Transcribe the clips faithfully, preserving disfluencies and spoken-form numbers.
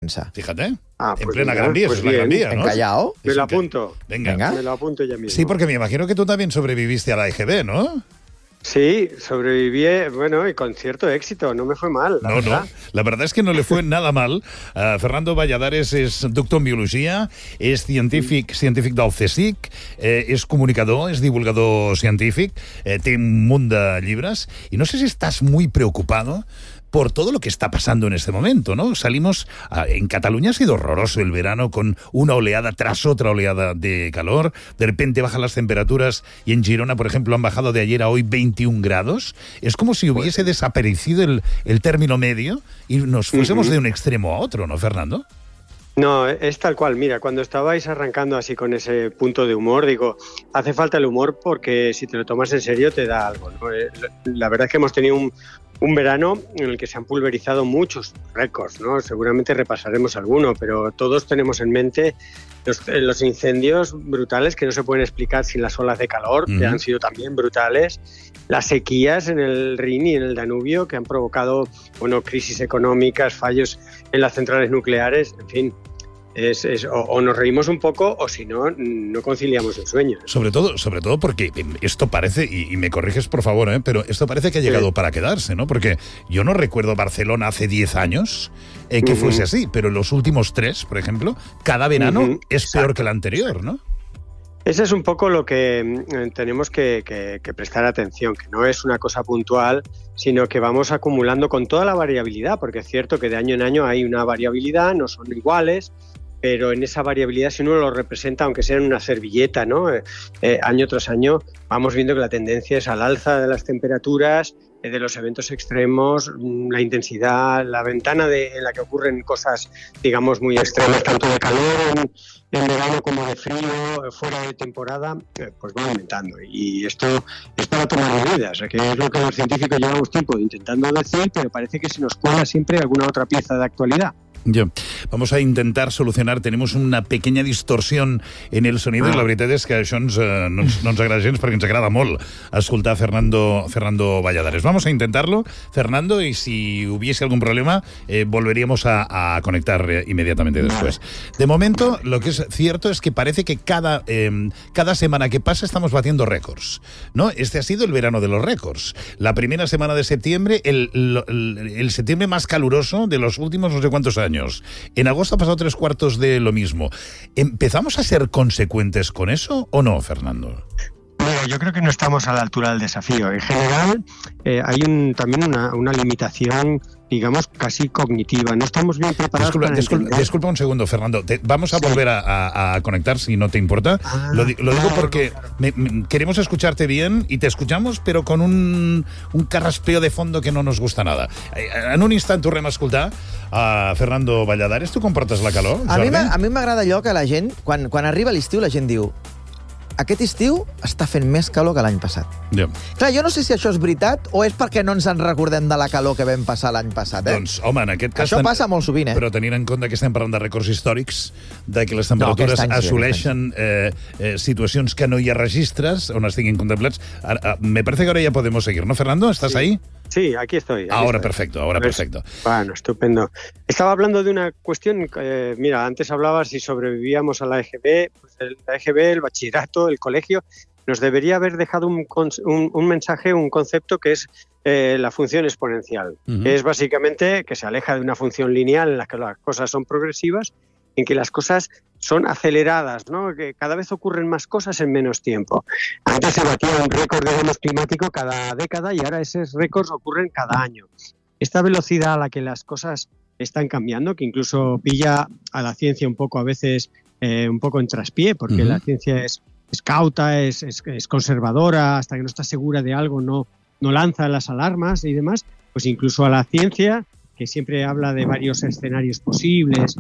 França. Fíjate, Ah, en pues plena mira, Gran Vía, pues es la Gran bien. Vía, ¿no? ¿En Callao? Me Es lo en Ca- apunto. Venga. Venga. Me lo apunto ya mismo. Sí, porque me imagino que tú también sobreviviste a la E G B, ¿no? Sí, sobreviví, bueno, y con cierto éxito, no me fue mal. La No, verdad. no, la verdad es que no le fue nada mal. Uh, Fernando Valladares és doctor en biologia, és científic, científic del CSIC, eh, és comunicador, és divulgador científic, eh, té un munt de llibres, y no sé si estás muy preocupado por todo lo que está pasando en este momento, ¿no? Salimos... A, en Cataluña ha sido horroroso el verano, con una oleada tras otra oleada de calor. De repente bajan las temperaturas y en Girona, por ejemplo, han bajado de ayer a hoy veintiún grados. Es como si hubiese desaparecido el, el término medio y nos fuésemos Uh-huh. de un extremo a otro, ¿no, Fernando? No, es tal cual. Mira, cuando estabais arrancando así con ese punto de humor, digo, hace falta el humor porque si te lo tomas en serio te da algo, ¿no? Eh, La verdad es que hemos tenido un, un verano en el que se han pulverizado muchos récords, ¿no? Seguramente repasaremos alguno, pero todos tenemos en mente los, los incendios brutales que no se pueden explicar sin las olas de calor, uh-huh. que han sido también brutales, las sequías en el Rin y en el Danubio que han provocado, bueno, crisis económicas, fallos en las centrales nucleares, en fin. Es, es, o, o nos reímos un poco o si no, no conciliamos el sueño. Sobre todo, sobre todo porque esto parece, y, y me corriges por favor, ¿eh? Pero esto parece que ha llegado sí. para quedarse, ¿no? Porque yo no recuerdo Barcelona hace diez años eh, que uh-huh. fuese así, pero en los últimos tres, por ejemplo, cada verano uh-huh. es Exacto. peor que el anterior, ¿no? Ese es un poco lo que eh, tenemos que, que, que prestar atención, que no es una cosa puntual, sino que vamos acumulando con toda la variabilidad, porque es cierto que de año en año hay una variabilidad, no son iguales, pero en esa variabilidad, si uno lo representa, aunque sea en una servilleta, ¿no? Eh, eh, año tras año, vamos viendo que la tendencia es al alza de las temperaturas, eh, de los eventos extremos, la intensidad, la ventana de, en la que ocurren cosas, digamos, muy extremas, tanto de calor en, en verano como de frío, fuera de temporada, eh, pues va aumentando. Y esto es para tomar medidas, que es lo que los científicos llevamos tiempo intentando decir, pero parece que se nos cuela siempre alguna otra pieza de actualidad. Yo. Vamos a intentar solucionar. Tenemos una pequeña distorsión en el sonido ah. i la veritat és que això ens, eh, no, ens, no ens agrada gens perquè ens agrada molt escoltar Fernando, Fernando Valladares. Vamos a intentarlo, Fernando, y si hubiese algún problema eh, volveríamos a, a conectar eh, inmediatamente después. De momento, lo que es cierto es que parece que cada, eh, cada semana que pasa estamos batiendo récords, ¿no? Este ha sido el verano de los récords. La primera semana de septiembre, el, el, el septiembre más caluroso de los últimos no sé cuántos años. En agosto ha pasado tres cuartos de lo mismo. ¿Empezamos a ser consecuentes con eso o no, Fernando? Bueno, yo creo que no estamos a la altura del desafío. En general, eh, hay un, también una, una limitación, digamos, casi cognitiva. No estamos bien preparados disculpa, para disculpa, entender. disculpa un segundo, Fernando. Te, vamos a sí. volver a, a, a conectar, si no te importa. Ah, lo, lo digo claro, porque claro. Me, me, queremos escucharte bien y te escuchamos, pero con un, un carraspeo de fondo que no nos gusta nada. En un instant tornem a escoltar a Fernando Valladares. Tu com portes la calor, Jordi? A mi m'agrada allò que la gent, quan, quan arriba l'estiu, la gent diu aquest estiu està fent més calor que l'any passat. Yeah. Clar, jo no sé si això és veritat o és perquè no ens en recordem de la calor que vam passar l'any passat, eh? Doncs, home, en aquest cas... Això ten... passa molt sovint, eh? Però tenint en compte que estem parlant de rècords històrics, de que les temperatures no, assoleixen eh, eh, situacions que no hi ha registres on estiguin contemplats. Ara, me parece que ahora ya podemos seguir, ¿no, Fernando? ¿Estás sí. ahí? Sí, aquí estoy. Aquí ahora estoy. perfecto, ahora pues, perfecto. Bueno, estupendo. Estaba hablando de una cuestión, eh, mira, antes hablabas si sobrevivíamos a la E G B, pues el, la E G B, el bachillerato, el colegio, nos debería haber dejado un, un, un mensaje, un concepto que es eh, la función exponencial, uh-huh. que es básicamente que se aleja de una función lineal en la que las cosas son progresivas, en que las cosas son aceleradas, ¿no? Que cada vez ocurren más cosas en menos tiempo. Antes se batía un récord de daños climático cada década y ahora esos récords ocurren cada año. Esta velocidad a la que las cosas están cambiando, que incluso pilla a la ciencia un poco a veces eh, un poco en traspié, porque uh-huh. la ciencia es, es cauta, es, es, es conservadora, hasta que no está segura de algo no, no lanza las alarmas y demás, pues incluso a la ciencia, que siempre habla de varios escenarios posibles.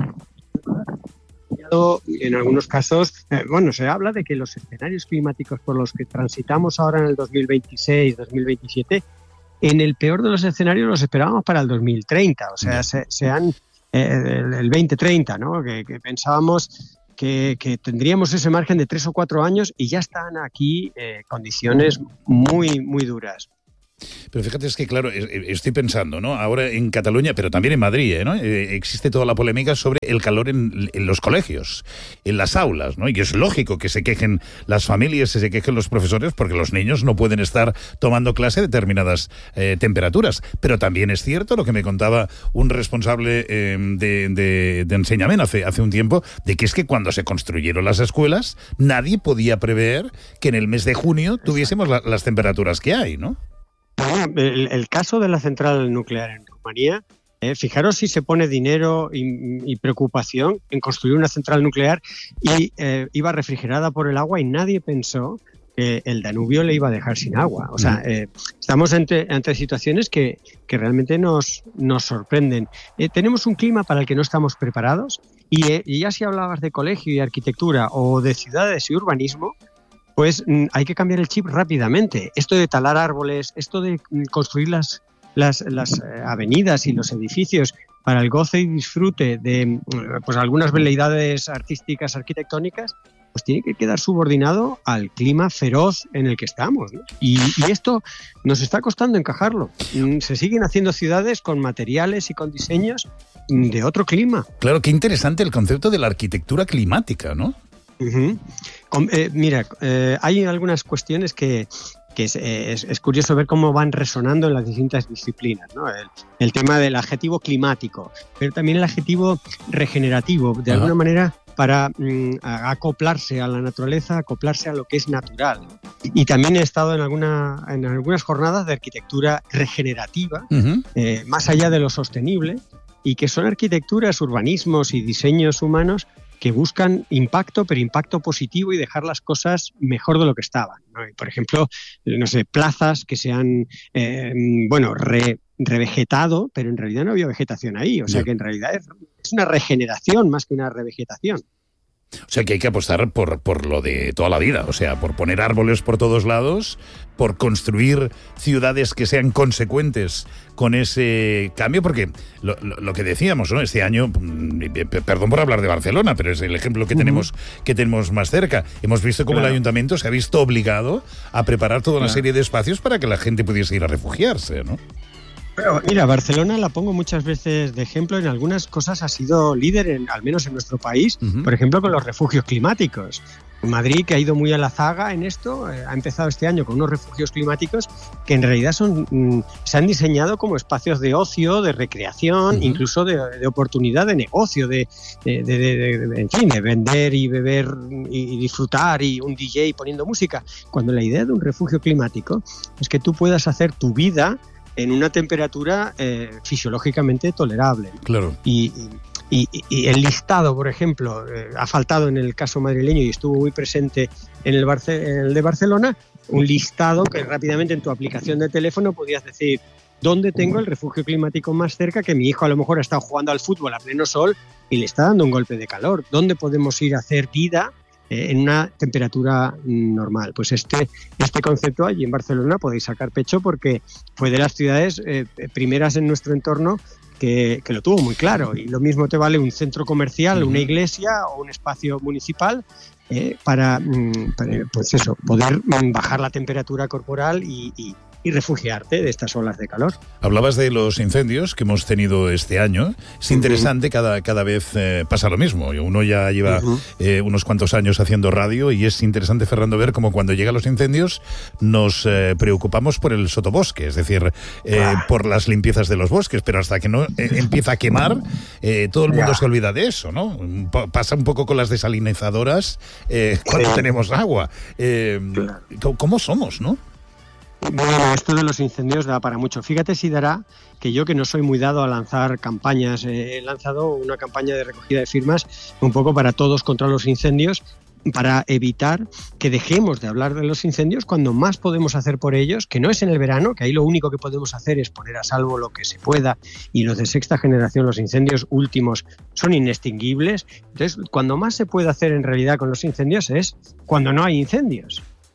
En algunos casos, eh, bueno, se habla de que los escenarios climáticos por los que transitamos ahora en el dos mil veintiséis, dos mil veintisiete, en el peor de los escenarios los esperábamos para el dos mil treinta, o sea, se, se han, eh, el, el veinte treinta, ¿no? Que, que pensábamos que, que tendríamos ese margen de tres o cuatro años y ya están aquí eh, condiciones muy, muy duras. Pero fíjate, es que claro, estoy pensando, ¿no? Ahora en Cataluña, pero también en Madrid, ¿no? Eh, existe toda la polémica sobre el calor en, en los colegios, en las aulas, ¿no? Y es lógico que se quejen las familias, que se quejen los profesores, porque los niños no pueden estar tomando clase a determinadas eh, temperaturas. Pero también es cierto lo que me contaba un responsable eh, de, de, de enseñamiento hace, hace un tiempo, de que es que cuando se construyeron las escuelas, nadie podía prever que en el mes de junio tuviésemos la, las temperaturas que hay, ¿no? El, el caso de la central nuclear en Rumanía, eh, fijaros si se pone dinero y, y preocupación en construir una central nuclear y eh, iba refrigerada por el agua y nadie pensó que el Danubio le iba a dejar sin agua. O sea, eh, estamos ante, ante situaciones que, que realmente nos, nos sorprenden. Eh, tenemos un clima para el que no estamos preparados y, eh, y ya si hablabas de colegio y arquitectura o de ciudades y urbanismo, pues hay que cambiar el chip rápidamente. Esto de talar árboles, esto de construir las, las, las avenidas y los edificios para el goce y disfrute de pues, algunas veleidades artísticas, arquitectónicas, pues tiene que quedar subordinado al clima feroz en el que estamos, ¿no? Y, y esto nos está costando encajarlo. Se siguen haciendo ciudades con materiales y con diseños de otro clima. Claro, qué interesante el concepto de la arquitectura climática, ¿no? Uh-huh. Eh, mira, eh, hay algunas cuestiones que, que es, es, es curioso ver cómo van resonando en las distintas disciplinas, ¿no? El, el tema del adjetivo climático, pero también el adjetivo regenerativo, de alguna uh-huh. manera para mm, acoplarse a la naturaleza, acoplarse a lo que es natural. Y también he estado en, alguna, en algunas jornadas de arquitectura regenerativa, uh-huh. eh, más allá de lo sostenible, y que son arquitecturas, urbanismos y diseños humanos que buscan impacto, pero impacto positivo y dejar las cosas mejor de lo que estaban, ¿no? Por ejemplo, no sé, plazas que se han, eh, bueno, re, revegetado, pero en realidad no había vegetación ahí. O sea que en realidad es, es una regeneración más que una revegetación. O sea que hay que apostar por, por lo de toda la vida, o sea, por poner árboles por todos lados, por construir ciudades que sean consecuentes con ese cambio, porque lo, lo, lo que decíamos, ¿no? Este año, perdón por hablar de Barcelona, pero es el ejemplo que, uh-huh. tenemos, que tenemos más cerca. Hemos visto cómo claro. el ayuntamiento se ha visto obligado a preparar toda una claro. serie de espacios para que la gente pudiese ir a refugiarse, ¿no? Pero mira, Barcelona la pongo muchas veces de ejemplo, en algunas cosas ha sido líder, en, al menos en nuestro país, uh-huh. por ejemplo con los refugios climáticos. Madrid, que ha ido muy a la zaga en esto, eh, ha empezado este año con unos refugios climáticos que en realidad son mm, se han diseñado como espacios de ocio, de recreación, uh-huh. incluso de, de oportunidad de negocio, de, de, de, de, de, de, en fin, de vender y beber y, y disfrutar y un D J poniendo música. Cuando la idea de un refugio climático es que tú puedas hacer tu vida en una temperatura eh, fisiológicamente tolerable. Claro. Y, y, y el listado, por ejemplo, eh, ha faltado en el caso madrileño y estuvo muy presente en el, Barce- en el de Barcelona, un listado que rápidamente en tu aplicación de teléfono podías decir dónde tengo el refugio climático más cerca, que mi hijo a lo mejor ha estado jugando al fútbol a pleno sol y le está dando un golpe de calor. ¿Dónde podemos ir a hacer vida en una temperatura normal? Pues este, este concepto allí en Barcelona podéis sacar pecho porque fue de las ciudades eh, primeras en nuestro entorno que, que lo tuvo muy claro. Y lo mismo te vale un centro comercial, una iglesia o un espacio municipal eh, para, para pues eso, poder bajar la temperatura corporal y, y y refugiarte de estas olas de calor. Hablabas de los incendios que hemos tenido este año. Es interesante, uh-huh. cada, cada vez eh, pasa lo mismo. Uno ya lleva uh-huh. eh, unos cuantos años haciendo radio y es interesante, Fernando, ver cómo cuando llegan los incendios nos eh, preocupamos por el sotobosque, es decir, eh, ah. por las limpiezas de los bosques, pero hasta que no eh, empieza a quemar, eh, todo el mundo yeah. se olvida de eso, ¿no? Pa- pasa un poco con las desalinizadoras eh, cuando sí. tenemos agua. Eh, claro. ¿Cómo somos, no? Bueno, esto de los incendios da para mucho. Fíjate si dará que yo, que no soy muy dado a lanzar campañas, eh, he lanzado una campaña de recogida de firmas un poco para todos contra los incendios, para evitar que dejemos de hablar de los incendios cuando más podemos hacer por ellos, que no es en el verano, que ahí lo único que podemos hacer es poner a salvo lo que se pueda, y los de sexta generación, los incendios últimos, son inextinguibles. Entonces, cuando más se puede hacer en realidad con los incendios es cuando no hay incendios.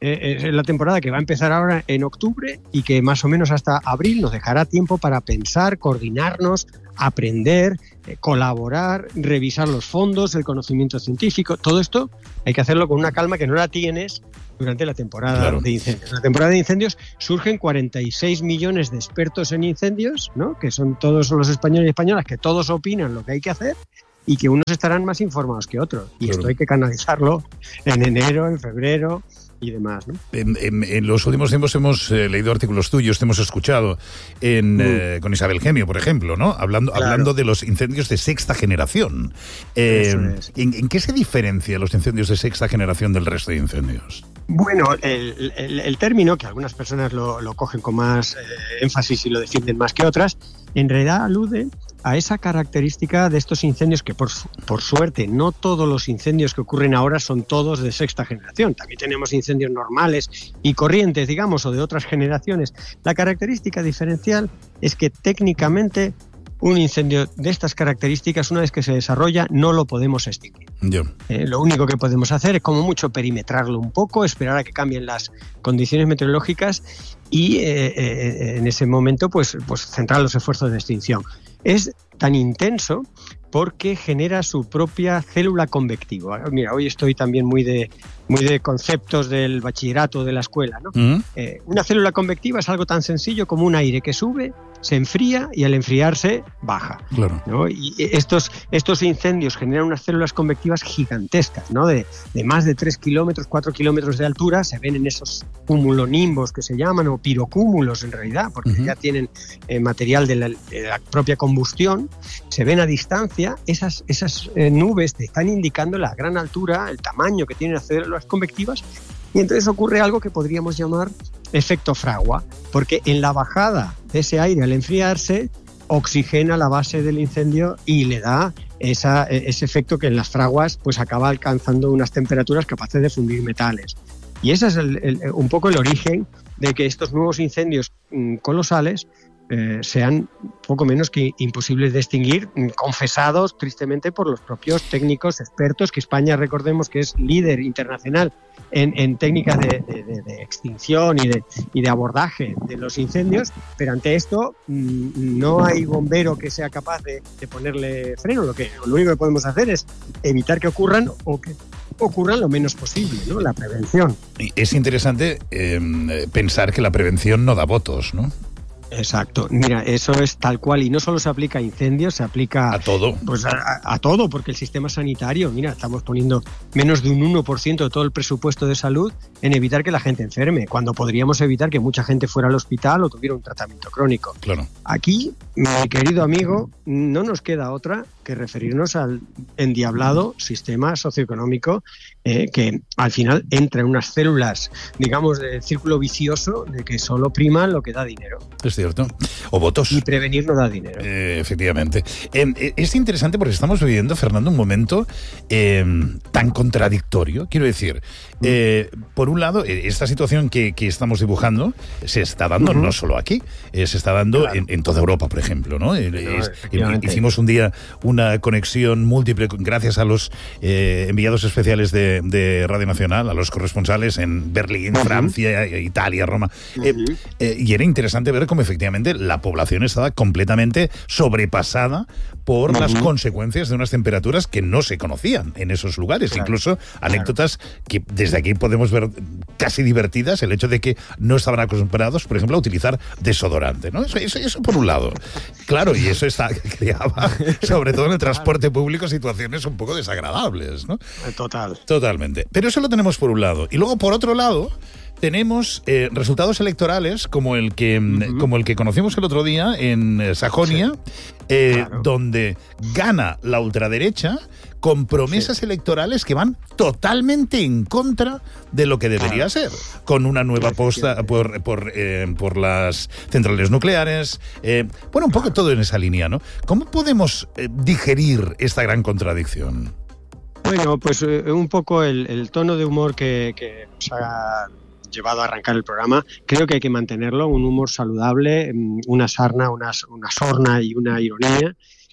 eh, es la temporada que va a empezar ahora en octubre y que más o menos hasta abril nos dejará tiempo para pensar, coordinarnos, aprender, eh, colaborar, revisar los fondos, el conocimiento científico. Todo esto hay que hacerlo con una calma que no la tienes durante la temporada claro. de incendios. En la temporada de incendios surgen cuarenta y seis millones de expertos en incendios, ¿no? Que son todos los españoles y españolas, que todos opinan lo que hay que hacer y que unos estarán más informados que otros. Y claro. esto hay que canalizarlo en enero, en febrero y demás, ¿no? En, en, en los últimos tiempos hemos eh, leído artículos tuyos, te hemos escuchado en, mm. eh, con Isabel Gemio, por ejemplo, ¿no? Hablando, claro. hablando de los incendios de sexta generación. Eh, es. ¿en, ¿En qué se diferencia los incendios de sexta generación del resto de incendios? Bueno, el, el, el término, que algunas personas lo, lo cogen con más eh, énfasis y lo defienden más que otras, en realidad alude a esa característica de estos incendios que, por, por suerte, no todos los incendios que ocurren ahora son todos de sexta generación. También tenemos incendios normales y corrientes, digamos, o de otras generaciones. La característica diferencial es que técnicamente un incendio de estas características, una vez que se desarrolla, no lo podemos extinguir. Yeah. Eh, lo único que podemos hacer es, como mucho, perimetrarlo un poco, esperar a que cambien las condiciones meteorológicas y eh, eh, en ese momento pues, pues centrar los esfuerzos de extinción. Es tan intenso porque genera su propia célula convectiva. Mira, hoy estoy también muy de, muy de conceptos del bachillerato, de la escuela, ¿no? Uh-huh. Eh, una célula convectiva es algo tan sencillo como un aire que sube, se enfría y al enfriarse baja. Claro. ¿no? Y estos, estos incendios generan unas células convectivas gigantescas, ¿no? de, de más de tres kilómetros, cuatro kilómetros de altura. Se ven en esos cumulonimbos que se llaman, o pirocúmulos en realidad, porque uh-huh. ya tienen eh, material de la, de la propia combustión. Se ven a distancia. Esas, esas eh, nubes te están indicando la gran altura, el tamaño que tienen las células convectivas, y entonces ocurre algo que podríamos llamar efecto fragua, porque en la bajada de ese aire al enfriarse oxigena la base del incendio y le da esa, ese efecto que en las fraguas pues acaba alcanzando unas temperaturas capaces de fundir metales. Y ese es el, el, un poco el origen de que estos nuevos incendios mmm, colosales Eh, sean poco menos que imposibles de extinguir, confesados tristemente por los propios técnicos expertos, que España, recordemos que es líder internacional en, en técnicas de, de, de extinción y de, y de abordaje de los incendios, pero ante esto mmm, no hay bombero que sea capaz de, de ponerle freno. Lo, que, lo único que podemos hacer es evitar que ocurran o que ocurran lo menos posible, ¿no? La prevención. Es interesante eh, pensar que la prevención no da votos, ¿no? Exacto. Mira, eso es tal cual, y no solo se aplica a incendios, se aplica a todo. Pues a, a todo, porque el sistema sanitario, mira, estamos poniendo menos de un uno por ciento de todo el presupuesto de salud en evitar que la gente enferme, cuando podríamos evitar que mucha gente fuera al hospital o tuviera un tratamiento crónico. Claro. Aquí, mi querido amigo, no nos queda otra que referirnos al endiablado sistema socioeconómico eh, que al final entra en unas células, digamos, del círculo vicioso de que solo prima lo que da dinero. Es cierto. O votos. Y prevenir no da dinero. Eh, efectivamente. Eh, es interesante porque estamos viviendo, Fernando, un momento eh, tan contradictorio. Quiero decir, eh, por un lado, esta situación que, que estamos dibujando se está dando uh-huh. no solo aquí, eh, se está dando claro. en, en toda Europa, por ejemplo, ¿no? Es, hicimos un día una conexión múltiple gracias a los eh, enviados especiales de, de Radio Nacional, a los corresponsales en Berlín, uh-huh. Francia, Italia, Roma. Uh-huh. Eh, eh, y era interesante ver cómo efectivamente la población estaba completamente sobrepasada por uh-huh. las consecuencias de unas temperaturas que no se conocían en esos lugares. Claro. Incluso anécdotas claro. que desde aquí podemos ver casi divertidas, el hecho de que no estaban acostumbrados, por ejemplo, a utilizar desodorante, ¿no? Eso, eso, eso por un lado. Claro, y eso está, creaba, sobre todo en el transporte público, situaciones un poco desagradables, ¿no? Total. Totalmente. Pero eso lo tenemos por un lado. Y luego, por otro lado, tenemos eh, resultados electorales como el que uh-huh. como el que conocimos el otro día en eh, Sajonia, sí. eh, claro. donde gana la ultraderecha con promesas sí. electorales que van totalmente en contra de lo que debería claro. ser, con una nueva aposta por por, eh, por las centrales nucleares, eh, bueno, un poco todo en esa línea, ¿no? ¿Cómo podemos eh, digerir esta gran contradicción? Bueno, pues eh, un poco el, el tono de humor que, que nos ha llevado a arrancar el programa, creo que hay que mantenerlo, un humor saludable, una sarna, una, una sorna y una ironía,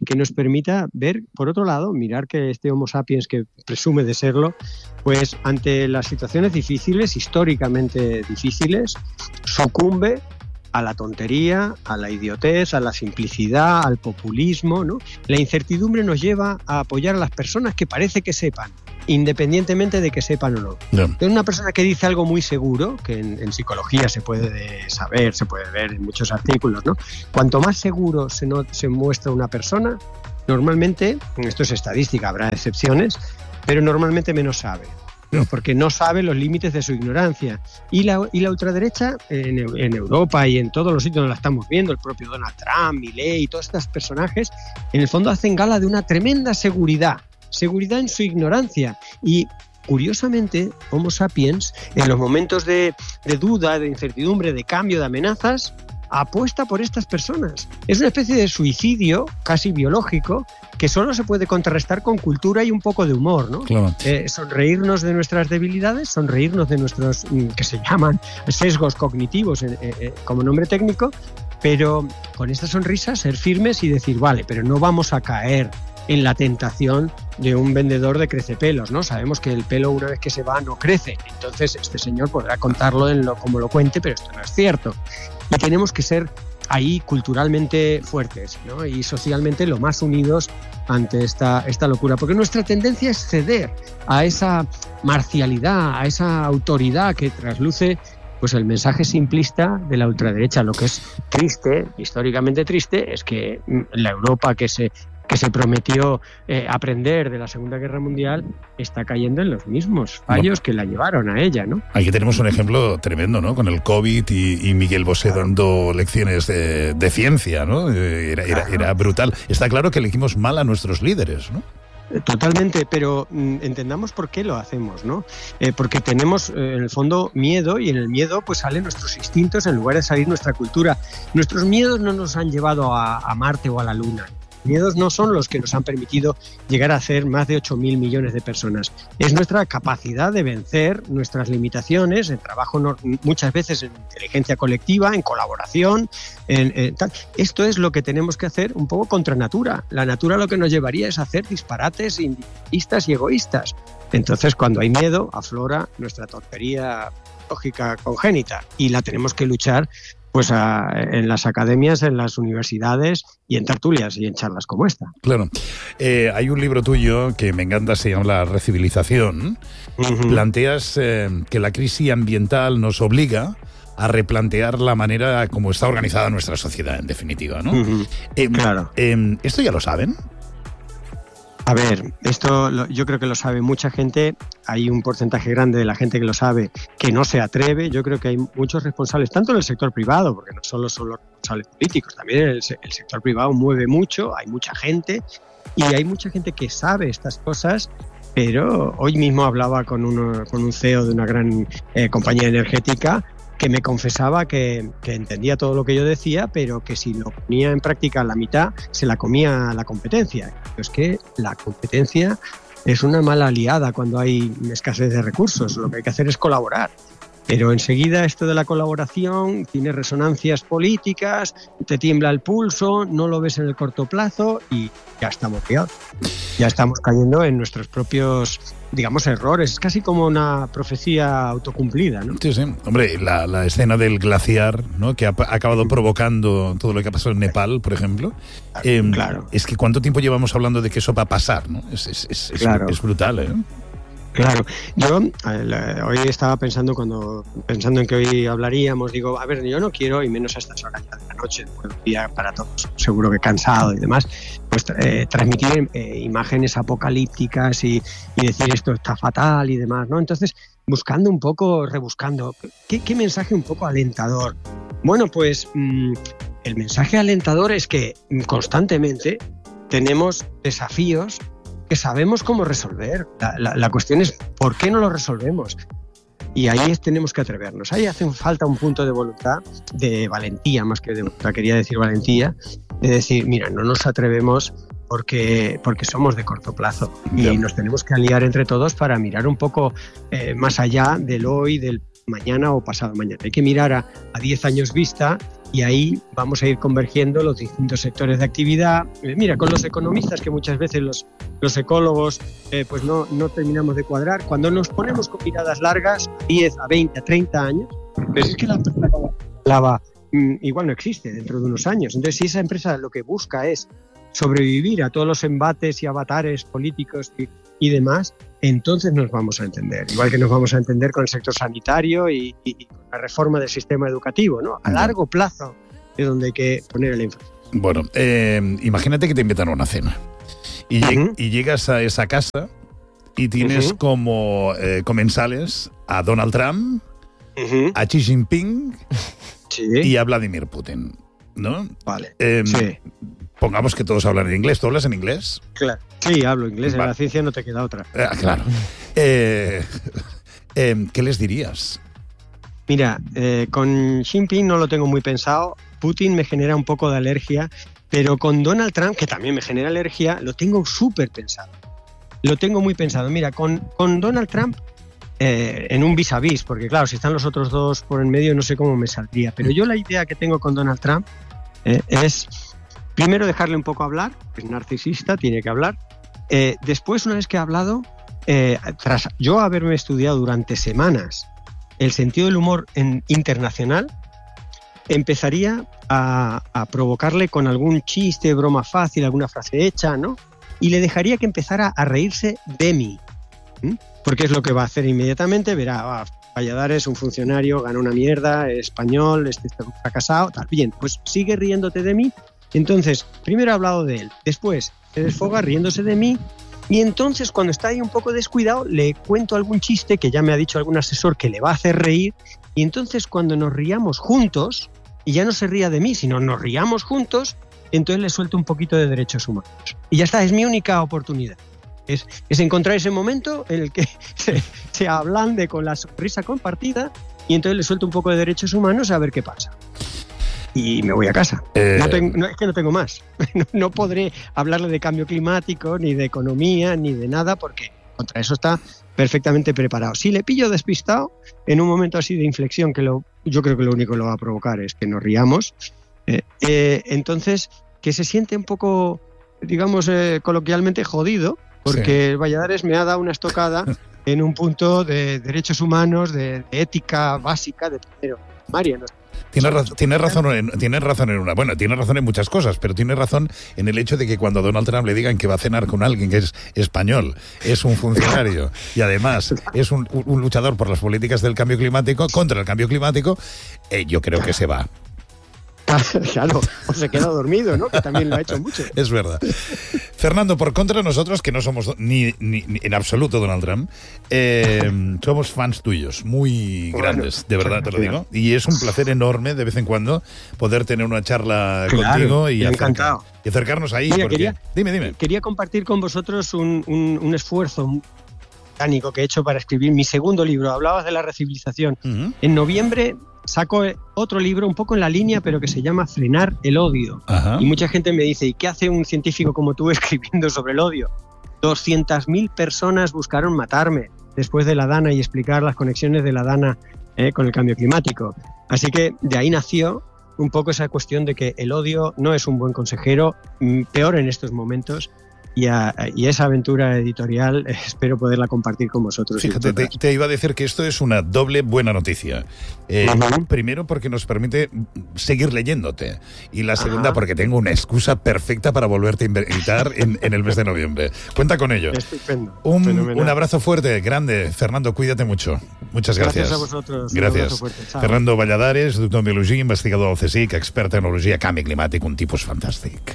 que nos permita ver, por otro lado, mirar que este Homo sapiens, que presume de serlo, pues ante las situaciones difíciles, históricamente difíciles, sucumbe a la tontería, a la idiotez, a la simplicidad, al populismo, ¿no? La incertidumbre nos lleva a apoyar a las personas que parece que sepan, independientemente de que sepan o no. Yeah. Entonces, una persona que dice algo muy seguro, que en, en psicología se puede saber, se puede ver en muchos artículos, ¿no? Cuanto más seguro se, no, se muestra una persona, normalmente, esto es estadística, habrá excepciones, pero normalmente menos sabe, ¿no? Porque no sabe los límites de su ignorancia. Y la, y la ultraderecha en, en Europa y en todos los sitios donde la estamos viendo, el propio Donald Trump, Milei y todos estos personajes, en el fondo hacen gala de una tremenda seguridad, seguridad en su ignorancia. Y curiosamente, Homo sapiens, en los momentos de, de duda, de incertidumbre, de cambio, de amenazas, apuesta por estas personas. Es una especie de suicidio casi biológico que solo se puede contrarrestar con cultura y un poco de humor, ¿no? Claro. Eh, sonreírnos de nuestras debilidades, sonreírnos de nuestros, que se llaman sesgos cognitivos eh, eh, como nombre técnico, pero con esta sonrisa ser firmes y decir, vale, pero no vamos a caer en la tentación de un vendedor de crecepelos, ¿no? Sabemos que el pelo una vez que se va no crece, entonces este señor podrá contarlo en lo, como lo cuente, pero esto no es cierto. Y tenemos que ser ahí culturalmente fuertes, ¿no? Y socialmente lo más unidos ante esta, esta locura, porque nuestra tendencia es ceder a esa marcialidad, a esa autoridad que trasluce pues el mensaje simplista de la ultraderecha. Lo que es triste, históricamente triste, es que la Europa que se que se prometió eh, aprender de la Segunda Guerra Mundial, está cayendo en los mismos fallos no. que la llevaron a ella, ¿no? Aquí tenemos un ejemplo tremendo, ¿no? Con el COVID y, y Miguel Bosé claro. dando lecciones de, de ciencia, ¿no? Era, era, claro. era brutal. Está claro que elegimos mal a nuestros líderes, ¿no? Totalmente, pero mm, entendamos por qué lo hacemos, ¿no? Eh, porque tenemos, eh, en el fondo, miedo, y en el miedo pues salen nuestros instintos en lugar de salir nuestra cultura. Nuestros miedos no nos han llevado a, a Marte o a la Luna. Miedos no son los que nos han permitido llegar a ser más de ocho mil millones de personas. Es nuestra capacidad de vencer nuestras limitaciones, en trabajo no, muchas veces en inteligencia colectiva, en colaboración. En, en tal. Esto es lo que tenemos que hacer un poco contra natura. La natura lo que nos llevaría es a hacer disparates individualistas y egoístas. Entonces, cuando hay miedo, aflora nuestra tontería lógica congénita y la tenemos que luchar pues a, en las academias, en las universidades y en tertulias y en charlas como esta. Claro. Eh, hay un libro tuyo que me encanta, se llama La recivilización. Uh-huh. Planteas eh, que la crisis ambiental nos obliga a replantear la manera como está organizada nuestra sociedad, en definitiva, ¿no? Uh-huh. Eh, claro. Eh, ¿Esto ya lo saben? A ver, esto lo, yo creo que lo sabe mucha gente. Hay un porcentaje grande de la gente que lo sabe que no se atreve. Yo creo que hay muchos responsables, tanto en el sector privado, porque no solo son los responsables políticos, también el, el sector privado mueve mucho, hay mucha gente y hay mucha gente que sabe estas cosas, pero hoy mismo hablaba con, uno, con un C E O de una gran eh, compañía energética que me confesaba que, que entendía todo lo que yo decía, pero que si lo ponía en práctica a la mitad, se la comía la competencia. Pero es que la competencia es una mala aliada cuando hay escasez de recursos. Lo que hay que hacer es colaborar. Pero enseguida esto de la colaboración tiene resonancias políticas, te tiembla el pulso, no lo ves en el corto plazo y ya estamos peor. Ya estamos cayendo en nuestros propios, digamos, errores. Es casi como una profecía autocumplida, ¿no? Sí, sí. Hombre, la, la escena del glaciar, ¿no? Que ha, ha acabado provocando todo lo que ha pasado en Nepal, por ejemplo. Claro, eh, claro. Es que ¿cuánto tiempo llevamos hablando de que eso va a pasar, ¿no? Es, es, es, claro. es, es brutal, ¿eh? Claro, yo eh, hoy estaba pensando cuando pensando en que hoy hablaríamos, digo, a ver, yo no quiero, y menos a estas horas ya de la noche, después del día para todos, seguro que cansado y demás, pues eh, transmitir eh, imágenes apocalípticas y, y decir esto está fatal y demás, ¿no? Entonces, buscando un poco, rebuscando, ¿qué, qué mensaje un poco alentador? Bueno, pues mmm, el mensaje alentador es que constantemente tenemos desafíos que sabemos cómo resolver. La, la, la cuestión es ¿por qué no lo resolvemos? Y ahí tenemos que atrevernos. Ahí hace falta un punto de voluntad, de valentía, más que de voluntad, quería decir valentía, de decir, mira, no nos atrevemos porque, porque somos de corto plazo y yeah. nos tenemos que aliar entre todos para mirar un poco eh, más allá del hoy, del mañana o pasado mañana. Hay que mirar a, a diez años vista y ahí vamos a ir convergiendo los distintos sectores de actividad. Eh, mira, con los economistas, que muchas veces los, los ecólogos eh, pues no, no terminamos de cuadrar, cuando nos ponemos con miradas largas, diez a veinte a treinta años, pues es que la empresa lava mm, igual no existe dentro de unos años. Entonces, si esa empresa lo que busca es sobrevivir a todos los embates y avatares políticos y, y demás, entonces nos vamos a entender. Igual que nos vamos a entender con el sector sanitario y, y, y con la reforma del sistema educativo, ¿no? A largo plazo es donde hay que poner el énfasis. Bueno, eh, imagínate que te invitan a una cena y, uh-huh. y llegas a esa casa y tienes uh-huh. como eh, comensales a Donald Trump, uh-huh. a Xi Jinping sí. y a Vladimir Putin, ¿no? Vale, eh, sí. Pongamos que todos hablan en inglés. ¿Tú hablas en inglés? Claro. Sí, hablo inglés. Vale. En la ciencia no te queda otra. Eh, claro. Eh, eh, ¿Qué les dirías? Mira, eh, con Xi Jinping no lo tengo muy pensado. Putin me genera un poco de alergia, pero con Donald Trump, que también me genera alergia, lo tengo súper pensado. Lo tengo muy pensado. Mira, con, con Donald Trump, eh, en un vis a vis, porque claro, si están los otros dos por en medio, no sé cómo me saldría. Pero yo la idea que tengo con Donald Trump eh, es... Primero, dejarle un poco hablar, es narcisista, tiene que hablar. Eh, después, una vez que ha hablado, eh, tras yo haberme estudiado durante semanas el sentido del humor en, internacional, empezaría a, a provocarle con algún chiste, broma fácil, alguna frase hecha, ¿no? Y le dejaría que empezara a reírse de mí. ¿Mm? Porque es lo que va a hacer inmediatamente, verá, ah, Valladares, un funcionario, gana una mierda, es español, este está fracasado, tal. Bien, pues sigue riéndote de mí. Entonces, primero he hablado de él, después se desfoga riéndose de mí y entonces cuando está ahí un poco descuidado le cuento algún chiste que ya me ha dicho algún asesor que le va a hacer reír y entonces cuando nos riamos juntos, y ya no se ría de mí, sino nos riamos juntos, entonces le suelto un poquito de derechos humanos. Y ya está, es mi única oportunidad. Es, es encontrar ese momento en el que se, se ablande con la sonrisa compartida y entonces le suelto un poco de derechos humanos a ver qué pasa. Y me voy a casa. Eh... No tengo, no, es que no tengo más. No, no podré hablarle de cambio climático, ni de economía, ni de nada, porque contra eso está perfectamente preparado. Si le pillo despistado, en un momento así de inflexión, que lo, yo creo que lo único que lo va a provocar es que nos riamos, eh, eh, entonces que se siente un poco, digamos, eh, coloquialmente jodido, porque sí. Valladares me ha dado una estocada en un punto de derechos humanos, de, de ética básica, de primero primaria, ¿no? Tienes, ra- tienes, razón en, tienes razón en una... Bueno, tienes razón en muchas cosas, pero tienes razón en el hecho de que cuando a Donald Trump le digan que va a cenar con alguien que es español, es un funcionario y además es un, un luchador por las políticas del cambio climático, contra el cambio climático, eh, yo creo que se va. Claro, o se queda dormido, ¿no? Que también lo ha hecho mucho. Es verdad. Fernando, por contra, nosotros, que no somos ni, ni, ni en absoluto Donald Trump, eh, somos fans tuyos, muy bueno, grandes, de verdad te lo digo. Y es un placer enorme de vez en cuando poder tener una charla claro, contigo y, acercar, y acercarnos ahí. Mira, porque... quería, dime, dime. Quería compartir con vosotros un, un, un esfuerzo mecánico que he hecho para escribir mi segundo libro. Hablabas de la recivilización. Uh-huh. En noviembre saco otro libro un poco en la línea, pero que se llama Frenar el odio. Ajá. Y mucha gente me dice, ¿y qué hace un científico como tú escribiendo sobre el odio? doscientas mil personas buscaron matarme después de la Dana y explicar las conexiones de la Dana eh, con el cambio climático. Así que de ahí nació un poco esa cuestión de que el odio no es un buen consejero, peor en estos momentos. Y, a, y esa aventura editorial eh, espero poderla compartir con vosotros. Fíjate, te, te iba a decir que esto es una doble buena noticia. Eh, uh-huh. Primero, porque nos permite seguir leyéndote. Y la segunda, uh-huh. porque tengo una excusa perfecta para volverte a invitar en, en el mes de noviembre. Cuenta con ello. Estupendo. Un, un abrazo fuerte, grande. Fernando, cuídate mucho. Muchas gracias. Gracias a vosotros. Gracias. Fernando Valladares, doctor en biologia, investigador del C S I C, expert en tecnologia, canvi climàtic, un tipus fantàstic.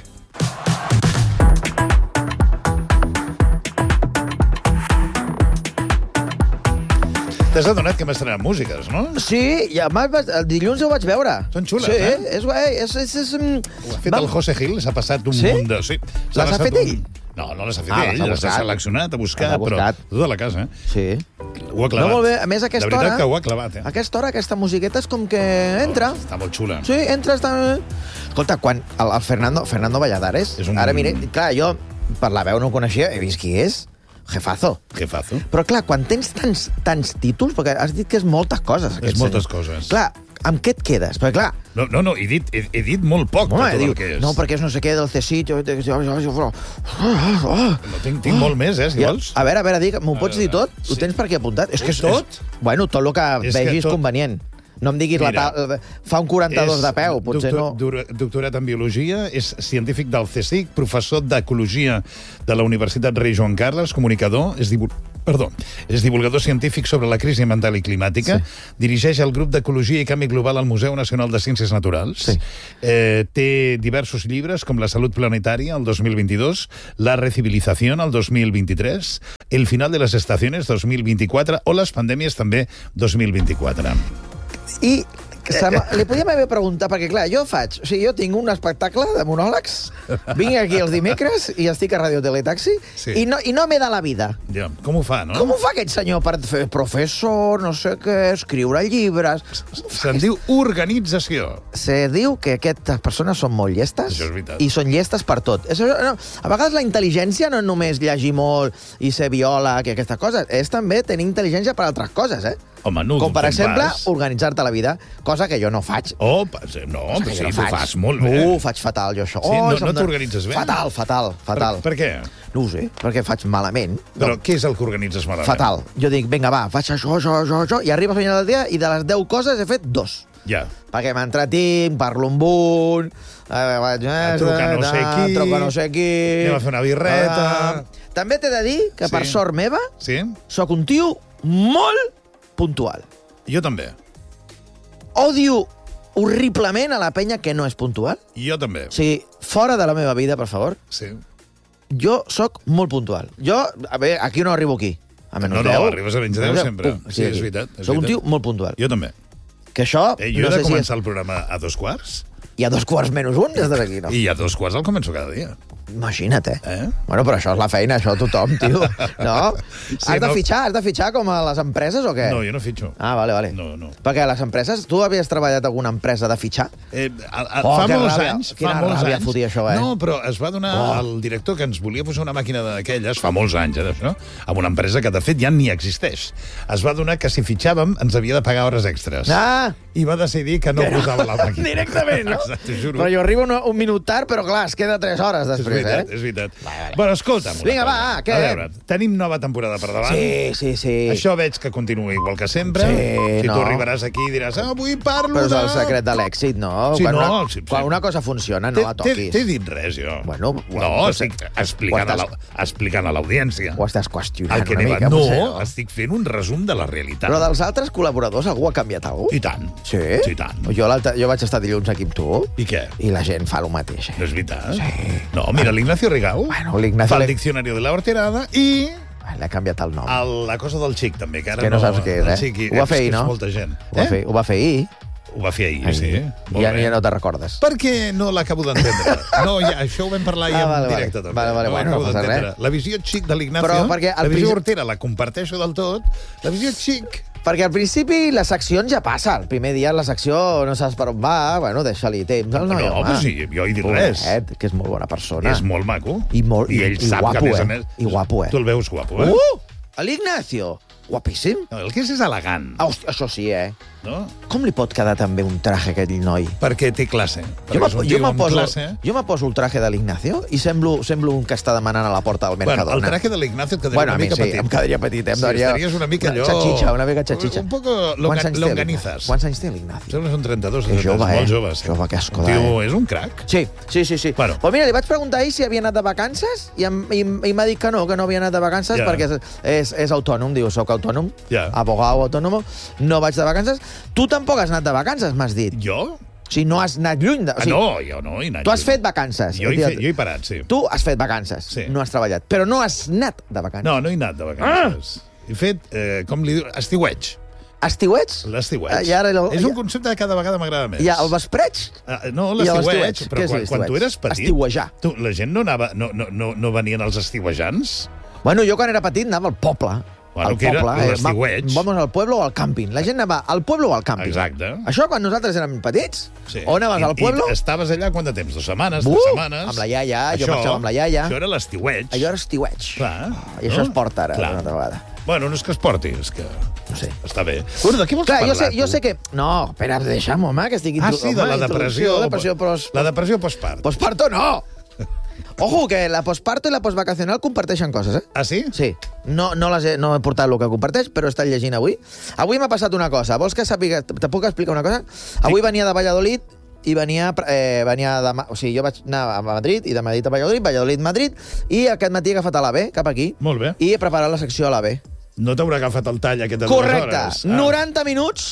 T'has adonat que m'estrenaran músiques, no? Sí, i a més, el dilluns ho vaig veure. Són xules, sí, eh? És, és, és, és, ho ha fet va... el José Gil, s'ha passat un sí? munt de... Sí, les ha fet ell? Un... No, no les ha fet ah, ell, les ha seleccionat, ha buscat, ha buscat. Però tota la casa. Sí. Ho ha clavat. No, molt bé. A més, a aquesta hora... La veritat que ho ha clavat, eh? A aquesta hora, aquesta musiqueta és com que entra. Oh, està molt xula. Sí, entra, està... Escolta, quan el, el Fernando, Fernando Valladares... Un... Ara, mire, clar, jo per la veu no ho coneixia, he vist qui és. Jefazo. Jefazo. Però, clar, quan tens tants, tants títols, perquè has dit que és moltes coses. És moltes senyor. Coses. Clar, amb què et quedes? Perquè, clar... No, no, no he, dit, he, he dit molt poc Home, de tot diu, el que és. no, perquè és no sé què del C S I... Jo, jo, jo, jo, No, tinc, tinc molt més, eh, si ja, vols. a veure, a veure, dic, m'ho pots dir tot? Sí. Ho tens per aquí apuntat? És que és Tot? Bueno, tot el que És que vegis tot- convenient. No em diguis Mira, la tal... Fa un quaranta-dos de peu, potser doctor, no... Doctorat en Biologia, és científic del C S I C, professor d'Ecologia de la Universitat Rei Joan Carles, comunicador, és divul... Perdó, és divulgador científic sobre la crisi ambiental i climàtica, sí. Dirigeix el grup d'Ecologia i Canvi Global al Museu Nacional de Ciències Naturals, sí. eh, té diversos llibres com La Salut Planetària, el dos mil vint-i-dos, La Recivilización, el dos mil vint-i-tres, El Final de les Estaciones, dos mil vint-i-quatre, o Les Pandèmies, també, dos mil vint-i-quatre. I li podíem haver preguntat, perquè clar, jo faig... O sigui, jo tinc un espectacle de monòlegs, vinc aquí els dimecres i estic a Radio Teletaxi, Sí. i no, i no m'he de la vida. Ja, com ho fa, no? Com ho fa aquest senyor per fer professor, no sé què, escriure llibres? Se'n diu organització. Se diu que aquestes persones són molt llestes. Això és veritat. I són llestes per tot. És, no, a vegades la intel·ligència no és només llegir molt i ser biòleg i aquestes coses, és també tenir intel·ligència per altres coses, eh? Home, no, Com, per te'n exemple, vas. organitzar-te la vida, cosa que jo no faig. Oh, pas- no, Cosa però que sí, jo no tu faig. fas molt bé. No, faig fatal, jo, això. Sí, no- això no em dona- t'organitzes bé? Fatal, fatal, fatal. Per, per què? No ho sé, perquè faig malament. Però No, què és el que organitzes malament? fatal. Jo dic, vinga, va, faig això, això, això, això, i arriba a final del dia i de les deu coses he fet dos. Ja. Perquè m'entretinc, parlo amb un... Eh, vaig, eh, Truca no sé qui, truca no sé qui... anem a fer una birreta. Ah, també t'he de dir que, Sí. per sort meva, Sí? sóc un tio molt puntual. Jo també. Odio horriblement a la penya que no és puntual. Jo també. O sigui, fora de la meva vida, per favor, Sí. jo sóc molt puntual. Jo, a veure, aquí no arribo aquí. A menys No, no, deu. arribes a menys deu Pum, sempre. pum, Sí, estic és aquí. veritat, és Soc un veritat. tio molt puntual. Jo també. Que això, Eh, jo no he de sé començar si el programa a dos quarts és... hi ha dos quarts menys un, des d'aquí, no? i a dos quarts el començo cada dia. Imagina't, eh? Eh? Bueno, però això és la feina, això tothom, tio. No? Sí, has de no- fitxar, has de fitxar com a les empreses o què? No, jo no fitxo. Ah, vale, vale. No, no. Perquè a les empreses, tu havies treballat a alguna empresa de fitxar? Eh, a, a, Oh, fa que molts ràbia. anys... Quina fa molts ràbia anys, fotia això, eh? No, però es va donar Oh. al director que ens volia posar una màquina d'aquelles, fa molts anys, eh, d'això, amb una empresa que, de fet, ja ni existeix. Es va donar que si fitxàvem ens havia de pagar hores extres. Ah! I va decidir que no posava la màquina. Directament, no? Exacte, t'ho juro. Però jo arribo un, un minut tard, però clar, es queda tres hores És després, veritat, eh? és veritat. Vale, vale. Bueno, escolta'm una Vinga, cosa. va, què? A veure, tenim nova temporada per davant. Sí, sí, sí. Això veig que continua igual que sempre. Sí, si no. tu arribaràs aquí i diràs, ah, avui parlo Però és de... el secret de l'èxit, no? Sí, quan, no, una, sí, sí. quan una cosa funciona, no T'he- la t'he- toquis. T'he dit res, jo. Bueno, no, bueno, estic explicant, ho a estàs- la, explicant a l'audiència. Ho estàs qüestionant El que una anem a- mica, No, potser, no? estic fent un resum de la realitat. Però dels altres col·laboradors algú ha canviat alguna I tant. Sí? Sí, i tant. Jo, l'altre- jo vaig estar dilluns aquí amb tu I què? i la gent fa el mateix. Eh? No és veritat? Sí. No, mira, l'Ignacio Rigau Bueno, l'Ignacio fa el le- diccionari de la horterada i L'ha canviat el nom. el, la cosa del xic, també, que ara que no saps què és, el eh? xic, Ho va fer és ahir, que és no? molta gent. Ho va, Eh? fer, ho va fer ahir. Ho va fer ahir, ahir. sí. Molt Ja, bé. ja no te'n recordes. Perquè no l'acabo d'entendre. No, ja, això ho vam parlar ahir Ah, en vale, vale. directe, també. Vale, vale, no bueno, l'acabo no passa d'entendre. res. La visió xic de l'Ignacio, Però perquè al la visió principi- hortera la comparteixo del tot, la visió xic... Perquè al principi les seccions ja passa. El primer dia la secció no saps per on va, bueno, deixa-li temps al noi, no, home. però sí, jo he dit res. Pobret, que és molt bona persona. És molt maco. I molt- I ell i sap guapo, que, a més eh? a més... I guapo, eh? Tu el veus guapo, eh? Uh! L'Ignacio! Guapíssim. No, el que és és elegant, Ah, hòstia, això sí, eh? no? Com li pot quedar tan bé un traje a aquell noi? Perquè té classe. Jo Perquè és un me, jo, tio me amb poso, classe. jo me poso el traje de l'Ignacio i semblo, semblo un que està demanant a la porta del Bueno, Mercadona. el traje de l'Ignacio et quedaria Bueno, una a mi mica sí, petit. em quedaria petit, eh? Em Sí, daria... estaries una mica allò... Xatxitxa, una mica xatxitxa. Un poco Quants longa, anys té longanizas. l'Ignacio? Quants anys té l'Ignacio? Sembla que són trenta-dos, És jove, molt eh? joves. Sí. Jove, que asco, Un tio, eh? és un crac. Sí, sí, sí. sí. Bueno. Pues mira, li vaig preguntar ahir si havia anat de vacances i, em, i, i m'ha dit que no, que no havia anat de vacances Ja. perquè és, és, és autònom, diu, soc autònom, Ja. abogado autònom, no vaig de vacances. Tu tampoc has anat de vacances, m'has dit. Jo? O sigui, no has anat lluny. De, o Ah, sigui, no, jo no he anat. Tu has lluny. fet vacances. Jo he, fet, jo he parat, sí. Tu has fet vacances, Sí. no has treballat, però no has anat de vacances. No, no he anat de vacances. Ah! He fet, eh, com li diu, estiueig. Estiuets? L'estiueig. Ah, i ara el- És un ja- concepte que cada vegada m'agrada més. Hi ha el vespreig? Ah, no, I l'estiueig, l'estiueig. però Què és quan, quan tu l'estiueig? eres petit... Estiuejar. Tu, la gent no anava... No, no, no, no venien els estiuejants? Bueno, jo quan era petit anava al poble. Bueno, al que era poble. l'estiueig. va- Vamos al pueblo o al càmping. La gent anava al pueblo o al càmping. Exacte. Això quan nosaltres érem petits? Sí. O anaves I, al pueblo? I estaves allà quant de temps? Dues setmanes, Uh, tres setmanes? amb la iaia, jo marxava amb la iaia. Això era l'estiueig. Allò era estiueig. Clar. I això es porta ara, Clar. una altra vegada. Bueno, no és que es porti, és que... No sé. Està bé. Bueno, de què vols Clar, parlar, jo sé, jo tu? sé que... No, espera, deixa'm, home, que estic... Ah, sí, de la depressió. La depressió, post... La depressió postpart. Postparto, no! Ojo, que la postparto i la postvacacional comparteixen coses, eh? Ah, sí? Sí. No, no, les he, no he portat el que comparteix, però he estat llegint avui. Avui m'ha passat una cosa. Vols que sàpiga... Te puc explicar una cosa? Avui venia de Valladolid i venia, eh, venia de... O sigui, jo vaig anar a Madrid, i de Madrid a Valladolid, Valladolid, Madrid, i aquest matí he agafat a l'AVE, cap aquí. Molt bé. I he preparat la secció a l'AVE. No t'haurà agafat el tall aquest de dues Correcte. hores? Ah. noranta minuts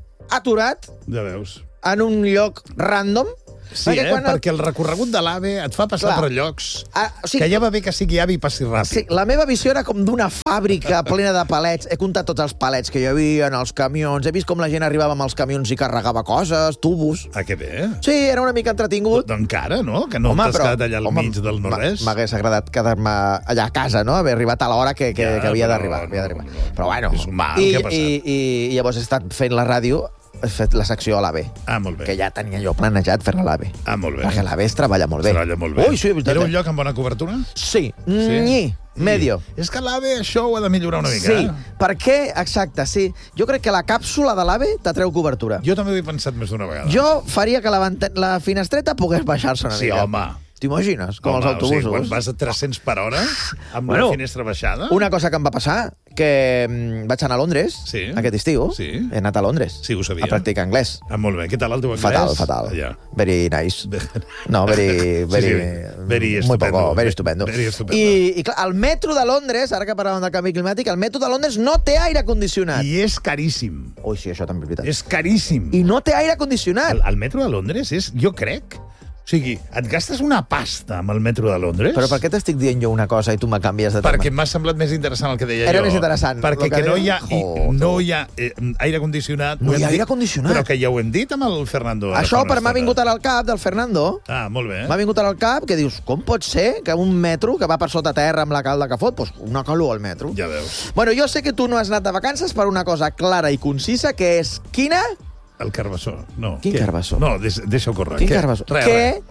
aturat Ja veus. en un lloc random. Sí, perquè, eh? Quan el... perquè el recorregut de l'AVE et fa passar Clar. per llocs ah, o sigui, que ja va bé que sigui avi i passi ràpid. Sí, la meva visió era com d'una fàbrica plena de palets. He comptat tots els palets que hi havia en els camions. He vist com la gent arribava amb els camions i carregava coses, tubos. Ah, que bé. Sí, era una mica entretingut. Doncs encara, no? Que no t'has quedat allà al home, mig del no-res. M'hagués agradat quedar-me allà a casa, no? Haver arribat a l'hora que, que, ja, que havia d'arribar. No, no, no, però bueno... És un mal, I, què ha passat? I, i, I llavors he estat fent la ràdio, he fet la secció a l'AVE. Ah, molt bé. Que ja tenia jo planejat fer-la a l'AVE. Ah, molt bé. Perquè l'AVE es treballa molt bé. Treballa molt bé. Ui, sí, Era un lloc amb bona cobertura? Sí. sí? Nyi. Medio. És que l'AVE això ho ha de millorar una mica. Sí, eh? perquè, exacte, sí. Jo crec que la càpsula de l'AVE t'atreu cobertura. Jo també ho he pensat més d'una vegada. Jo faria que la, la finestreta pogués baixar-se una sí, mica. Sí, home. T'imagines? Com home, els autobusos. O sigui, quan vas a tres-cents per hora, amb bueno, la finestra baixada... Una cosa que em va passar, que mm, vaig anar a Londres sí. aquest estiu. Sí. He anat a Londres. Sí, ho sabia. A practicar anglès. Ah, molt bé. Què tal el teu anglès? Fatal, fatal. Allà. Very nice. No, very... very, sí, sí. very muy estupendo. poco, very estupendo. Very estupendo. I, I clar, el metro de Londres, ara que parlàvem del canvi climàtic, el metro de Londres no té aire condicionat. I és caríssim. Ui, sí, això també és veritat. És caríssim. I no té aire condicionat. El, el metro de Londres és, jo crec... O sigui, et gastes una pasta amb el metro de Londres? Però per què t'estic dient jo una cosa i tu me canvies de tema? Perquè m'ha semblat més interessant el que deia Era jo. Era més interessant. Perquè que, que no hi ha, i, oh, no hi ha eh, aire condicionat... No hi ha aire condicionat. Però que ja ho hem dit amb el Fernando. Això per m'ha vingut ara al cap del Fernando. Ah, molt bé. M'ha vingut ara al cap que dius, com pot ser que un metro que va per sota terra amb la calda que fot, doncs una calor al metro. Ja veus. Bueno, jo sé que tu no has anat de vacances per una cosa clara i concisa, que és quina? El Carbassó. No. Quin Què? Carbassó? No, deix, deixa-ho córrer. Quin Què? Carbassó? Res, que res.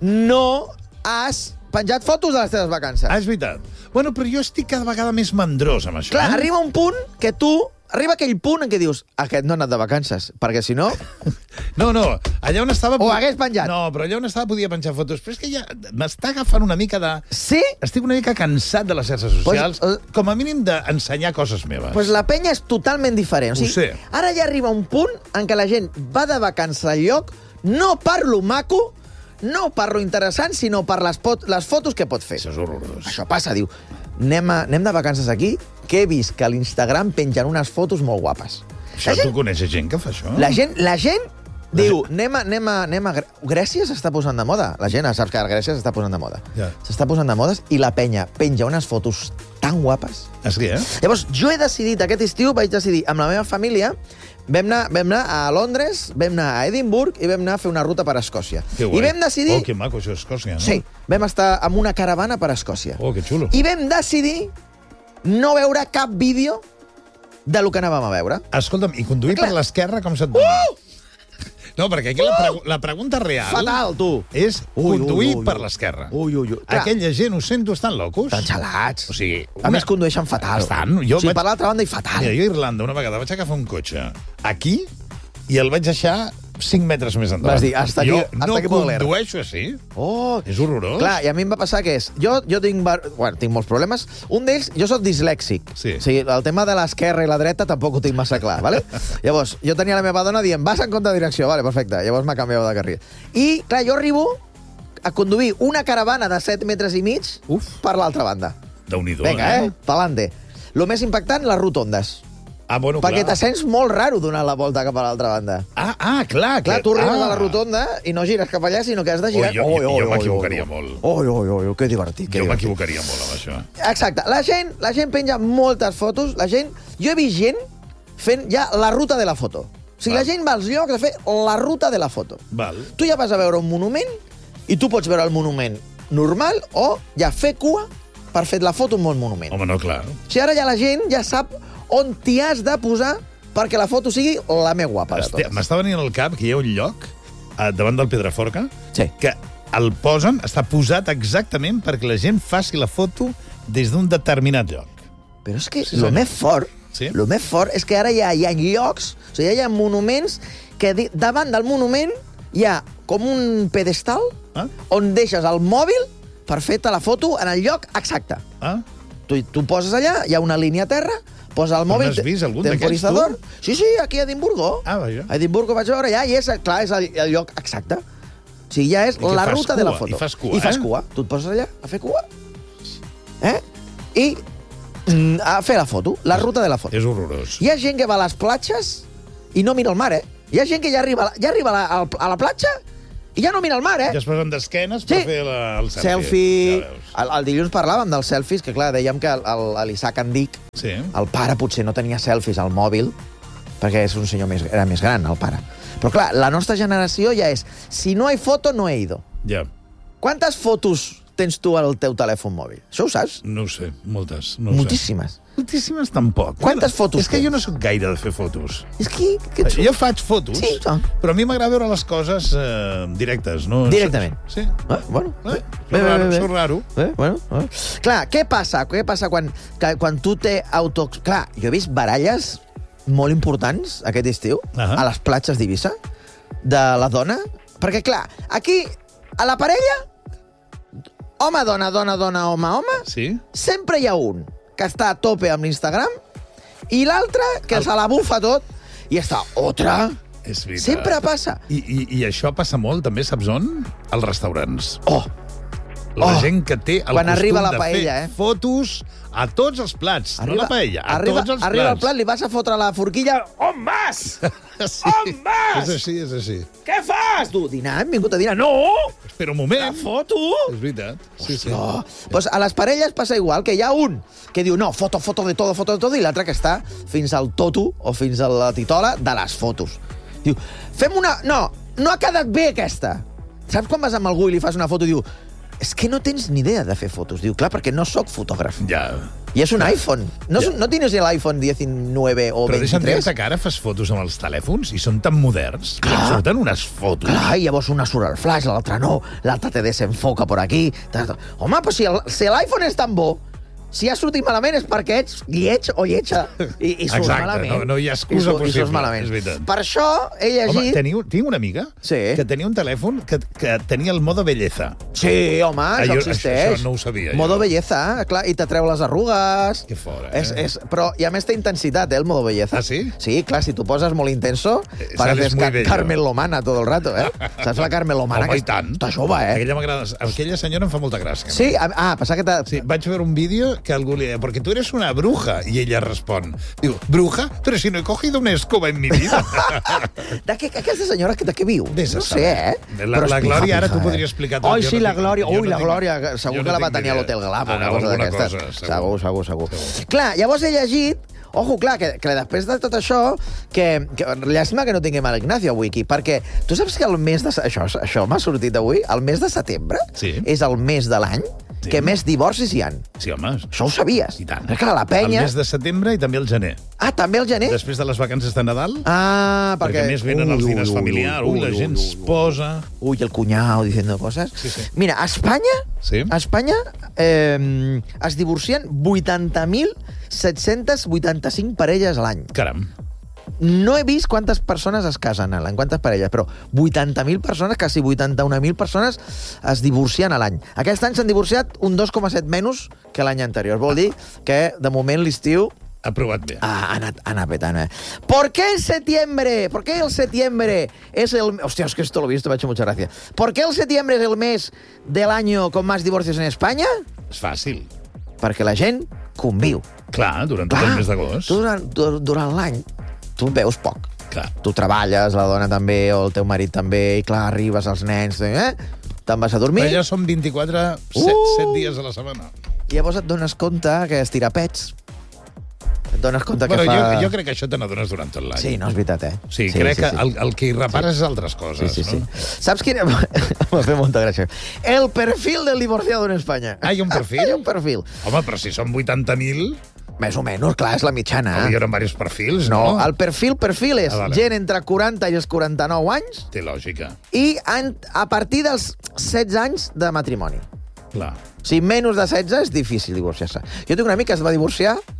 no has penjat fotos de les teves vacances. Ah, és veritat. Bueno, però jo estic cada vegada més mandrós amb això. Clar, eh? arriba un punt que tu... Arriba aquell punt en què dius, aquest no ha anat de vacances, perquè si no... No, no, allà on estava... O hagués penjat. No, però allà on estava podia penjar fotos. Però és que ja m'està agafant una mica de... Sí? Estic una mica cansat de les xarxes socials, pues, uh, com a mínim d'ensenyar coses meves. Doncs pues la penya és totalment diferent. O sigui, Ho sé. Ara ja arriba un punt en què la gent va de vacances al lloc, no per lo maco, no per lo interessant, sinó per les, pot, les fotos que pot fer. Això és horrorós. Això passa, diu, anem, a, anem de vacances aquí, que he vist que a l'Instagram pengen unes fotos molt guapes. Això, gent, tu coneixes gent que fa això? La gent, la gent diu, anem a, anem a, anem a... Grècia s'està posant de moda. La gent sap que a Grècia s'està posant de moda. Ja. S'està posant de modes i la penya penja unes fotos tan guapes. És que, eh? Llavors, jo he decidit, aquest estiu, vaig decidir, amb la meva família, vam anar, vam anar a Londres, vam anar a Edimburg i vam anar a fer una ruta per Escòcia. Que guai. I vam decidir... Oh, que maco, això és Escòcia, no? Sí, vam estar amb una caravana per Escòcia. Oh, que xulo. I vam decidir no veure cap vídeo de lo que anàvem a veure. Escolta'm, i conduir Clar. per l'esquerra com se't dona? Uh! No, perquè aquí uh! la, pregu la pregunta real... Fatal, tu! És Ui, conduir ui, ui, per ui. l'esquerra. Ui, ui, ui. Clar. Aquella gent, ho sento, estan locos. Estan xalats. O sigui, A més, condueixen fatal. Estan, jo o sigui, vaig- per l'altra banda, i fatal. Mira, jo a Irlanda una vegada vaig agafar un cotxe aquí i el vaig deixar cinc metres més endavant. Vas dir, hasta aquí- jo hasta no aquí puedo leer. condueixo així. Oh, És horrorós. clar, i a mi em va passar que és... Jo, jo tinc, var- bueno, tinc molts problemes. Un d'ells, jo sóc dislèxic. Sí. O sigui, el tema de l'esquerra i la dreta tampoc ho tinc massa clar, ¿vale? Llavors, jo tenia la meva dona dient, vas en contra de direcció, vale, perfecte. Llavors m'ha canviat de carril. I, clar, jo arribo a conduir una caravana de set metres i mig Uf. per l'altra banda. Déu-n'hi-do, Vinga, eh? Pa'lante. Lo més impactant, les rotondes. Ah, bueno, Perquè clar. te sents molt raro donant la volta cap a l'altra banda. Ah, ah, clar. Clar, que- tu arribes ah. a la rotonda i no gires cap allà, sinó que has de girar... Ui, jo- jo- jo m'equivocaria molt. Oi, oi, oi, oi, que divertit. Que Jo divertit. m'equivocaria molt amb això. Exacte. La gent, la gent penja moltes fotos. La gent... Jo he vist gent fent ja la ruta de la foto. O sigui, Val. la gent va als llocs a fer la ruta de la foto. Val. Tu ja vas a veure un monument i tu pots veure el monument normal o ja fer cua per fer la foto un bon monument. Home, no, clar. O sigui, ara ja la gent ja sap on t'hi has de posar perquè la foto sigui la més guapa de Este- totes. M'està venint al cap que hi ha un lloc eh, davant del Pedraforca Sí. que el posen, està posat exactament perquè la gent faci la foto des d'un determinat lloc. Però és que Sí, el senyor. més fort, Sí? el més fort és que ara hi ha, hi ha llocs, o sigui, hi ha monuments que di- davant del monument hi ha com un pedestal Ah? on deixes el mòbil per fer-te la foto en el lloc exacte. Ah? Tu, tu poses allà, hi ha una línia a terra, posa el Però mòbil... n'has vist algun d'aquests, temporizador. tu? Sí, sí, aquí a Edimburgo. Ah, vaja. A Edimburgo vaig veure allà i és, clar, és el, el lloc exacte. O sigui, ja és I què la fas, ruta de la cua? foto. I fas cua, I fas eh? cua. Tu et poses allà a fer cua. Eh? I mm, a fer la foto, la ruta de la foto. És horrorós. Hi ha gent que va a les platges i no mira el mar, eh? Hi ha gent que ja arriba, a la- ja arriba a la, al- a la platja i ja no mira el mar, eh? Ja es posen d'esquenes per Sí. fer la, el selfie. Selfie... Ja veus. El, el dilluns parlàvem dels selfies, que clar, dèiem que el- el- a l'Isaac Andic, Sí. el pare potser no tenia selfies al mòbil, perquè és un senyor més, era més gran, el pare. Però clar, la nostra generació ja és, si no hay foto, no he ido. Ja. Quantes fotos tens tu al teu telèfon mòbil? Això ho saps? No ho sé, moltes. No ho sé. Moltíssimes. Moltíssimes tampoc. Quantes fotos És que tens? jo no sóc gaire de fer fotos. És que... que ets... Jo faig fotos, Sí, Joan. però a mi m'agrada veure les coses eh, directes. No? Directament. Sí. Ah, bueno, Eh? bé, Sóc bé, raro, bé, bé. sóc raro. Eh, bueno, eh. Clar, què passa? Què passa quan, que, quan tu té auto... Clar, jo he vist baralles molt importants aquest estiu, Ahà. a les platges d'Eivissa, de la dona, perquè, clar, aquí, a la parella, home, dona, dona, dona, home, home, Sí? sempre hi ha un que està a tope amb l'Instagram i l'altre que El- se la bufa tot i està, otra... És veritat. Sempre passa. I, i, I això passa molt, també, saps on? Als restaurants. Oh, La Oh. gent que té el Quan costum arriba la de paella, fer eh? fotos a tots els plats. no a la paella, a arriba, tots els arriba plats. el plat, li vas a fotre la forquilla... On vas? Sí. On vas? És així, és així. Què fas? Tu, dinar, hem vingut a dinar. No! Espera un La moment. foto! És veritat. Sí, sí. Oh. Pues a les parelles passa igual, que hi ha un que diu, no, foto, foto de todo, foto de todo, i l'altre que està fins al totu o fins a la titola de les fotos. Diu, fem una... No, no ha quedat bé aquesta. Saps quan vas amb algú i li fas una foto i diu, és que no tens ni idea de fer fotos. Diu, clar, perquè no sóc fotògraf. Ja. I és un iPhone. No, Ja. no tienes el iPhone diecinueve o Però deixa'm veintitrés? dir-te que ara fas fotos amb els telèfons i són tan moderns que Clar. et surten unes fotos. Clar, i llavors una surt al flash, l'altra no, l'altra te desenfoca por aquí. Home, però si el- si l'iPhone és tan bo, si ha sortit malament és perquè ets lleig o lletja i, i surts Exacte, malament. no- no hi ha excusa I, su- i possible, surts malament. és veritat. Per això he llegit... Home, teniu, tinc una amiga Sí. que tenia un telèfon que, que tenia el modo belleza. Sí, home, Ah, això jo- existeix. això- això no ho sabia, jo. Modo belleza, clar, i t'atreu les arrugues. Que fora, eh? És, és, però, i a més té intensitat, eh, el modo belleza. Ah, sí? Sí, clar, si tu poses molt intenso, Eh, pareces sales muy ca bello. Carmen Lomana todo el rato, eh? Saps la Carmen Lomana? Home, que i tant. Està jove, eh? Aquella, m'agrada. Aquella senyora em fa molta gràcia. Sí, ah, ah, passa que... t'ha- Sí, vaig veure un vídeo que algú li deia, porque tú eres una bruja, y ella respon, diu, bruja? Pero si no he cogido una escoba en mi vida. De què, aquesta senyora que, de què viu? Vés a No sé, saber. eh? La- Però la és Glòria, pija, ara pija, t'ho eh? podria explicar tot. Oi, Jo sí, no la tinc- Glòria. jo Ui, no la tinc- Glòria, jo segur no que la va tinc tenir a ni l'Hotel idea. Glava, Ara, una cosa alguna d'aquestes. cosa, Segur, segur, segur. Segur. Clar, llavors he llegit, ojo, clar, que, que després de tot això, que, que llàstima que no tinguem a l'Ignacio avui aquí, perquè tu saps que el mes de... Això, això m'ha sortit avui. El mes de setembre Sí. és el mes de l'any Sí. que més divorcis hi han. Sí, home. Això ho sabies. I tant. Perquè, clar, la penya... El mes de setembre i també el gener. Ah, també el gener? Després de les vacances de Nadal, Ah, perquè... perquè a més venen els diners familiars, ui, la gent es posa... Uy, el cuñado diciendo cosas. Sí, sí. Mira, a Espanya, Sí. a Espanya eh, es divorcien vuitanta mil set-cents vuitanta-cinc parelles a l'any. Caram. No he vist quantes persones es casen a l'any, quantes parelles, però vuitanta mil persones, quasi vuitanta-una mil persones es divorcien a l'any. Aquest any s'han divorciat un dos coma set menys que l'any anterior. Vol dir que, de moment, l'estiu Ha provat bé. Ah, ha anat, ha anat petant, eh? ¿Por qué el septiembre? ¿Por qué el septiembre es el... Hostia, es que esto lo he visto, me ha hecho mucha gracia. ¿Por qué el septiembre es el mes del año con más divorcios en España? És fàcil. Perquè la gent conviu. Clar, durant tot el mes d'agost. Tu durant, du- durant l'any tu veus poc. Clar. Tu treballes, la dona també, o el teu marit també, i clar, arribes als nens, eh? Te'n vas a dormir, Però ja són vint-i-quatre, set, Uh! set dies a la setmana. i llavors et dones compte que estira pets. Et dones compte que Però fa... jo, jo crec que això te n'adones durant tot l'any. Sí, no, és veritat, eh? Sí, crec que el, el que hi repares és altres Sí, coses, sí, sí. no? Saps quin... M'ha fet molta gràcia. El perfil del divorciado en Espanya. Ah, hi ha un perfil? Hi ha un perfil. Home, però si són vuitanta mil, Més o menys, clar, és la mitjana. hi haurà diversos perfils, no? No, el perfil, perfil és Ah, vale. gent entre quaranta i els quaranta-nou anys Té lògica, i en, a partir dels setze anys de matrimoni. clar. Si menys de setze és difícil divorciar-se. Jo tinc un amic que es va divorciar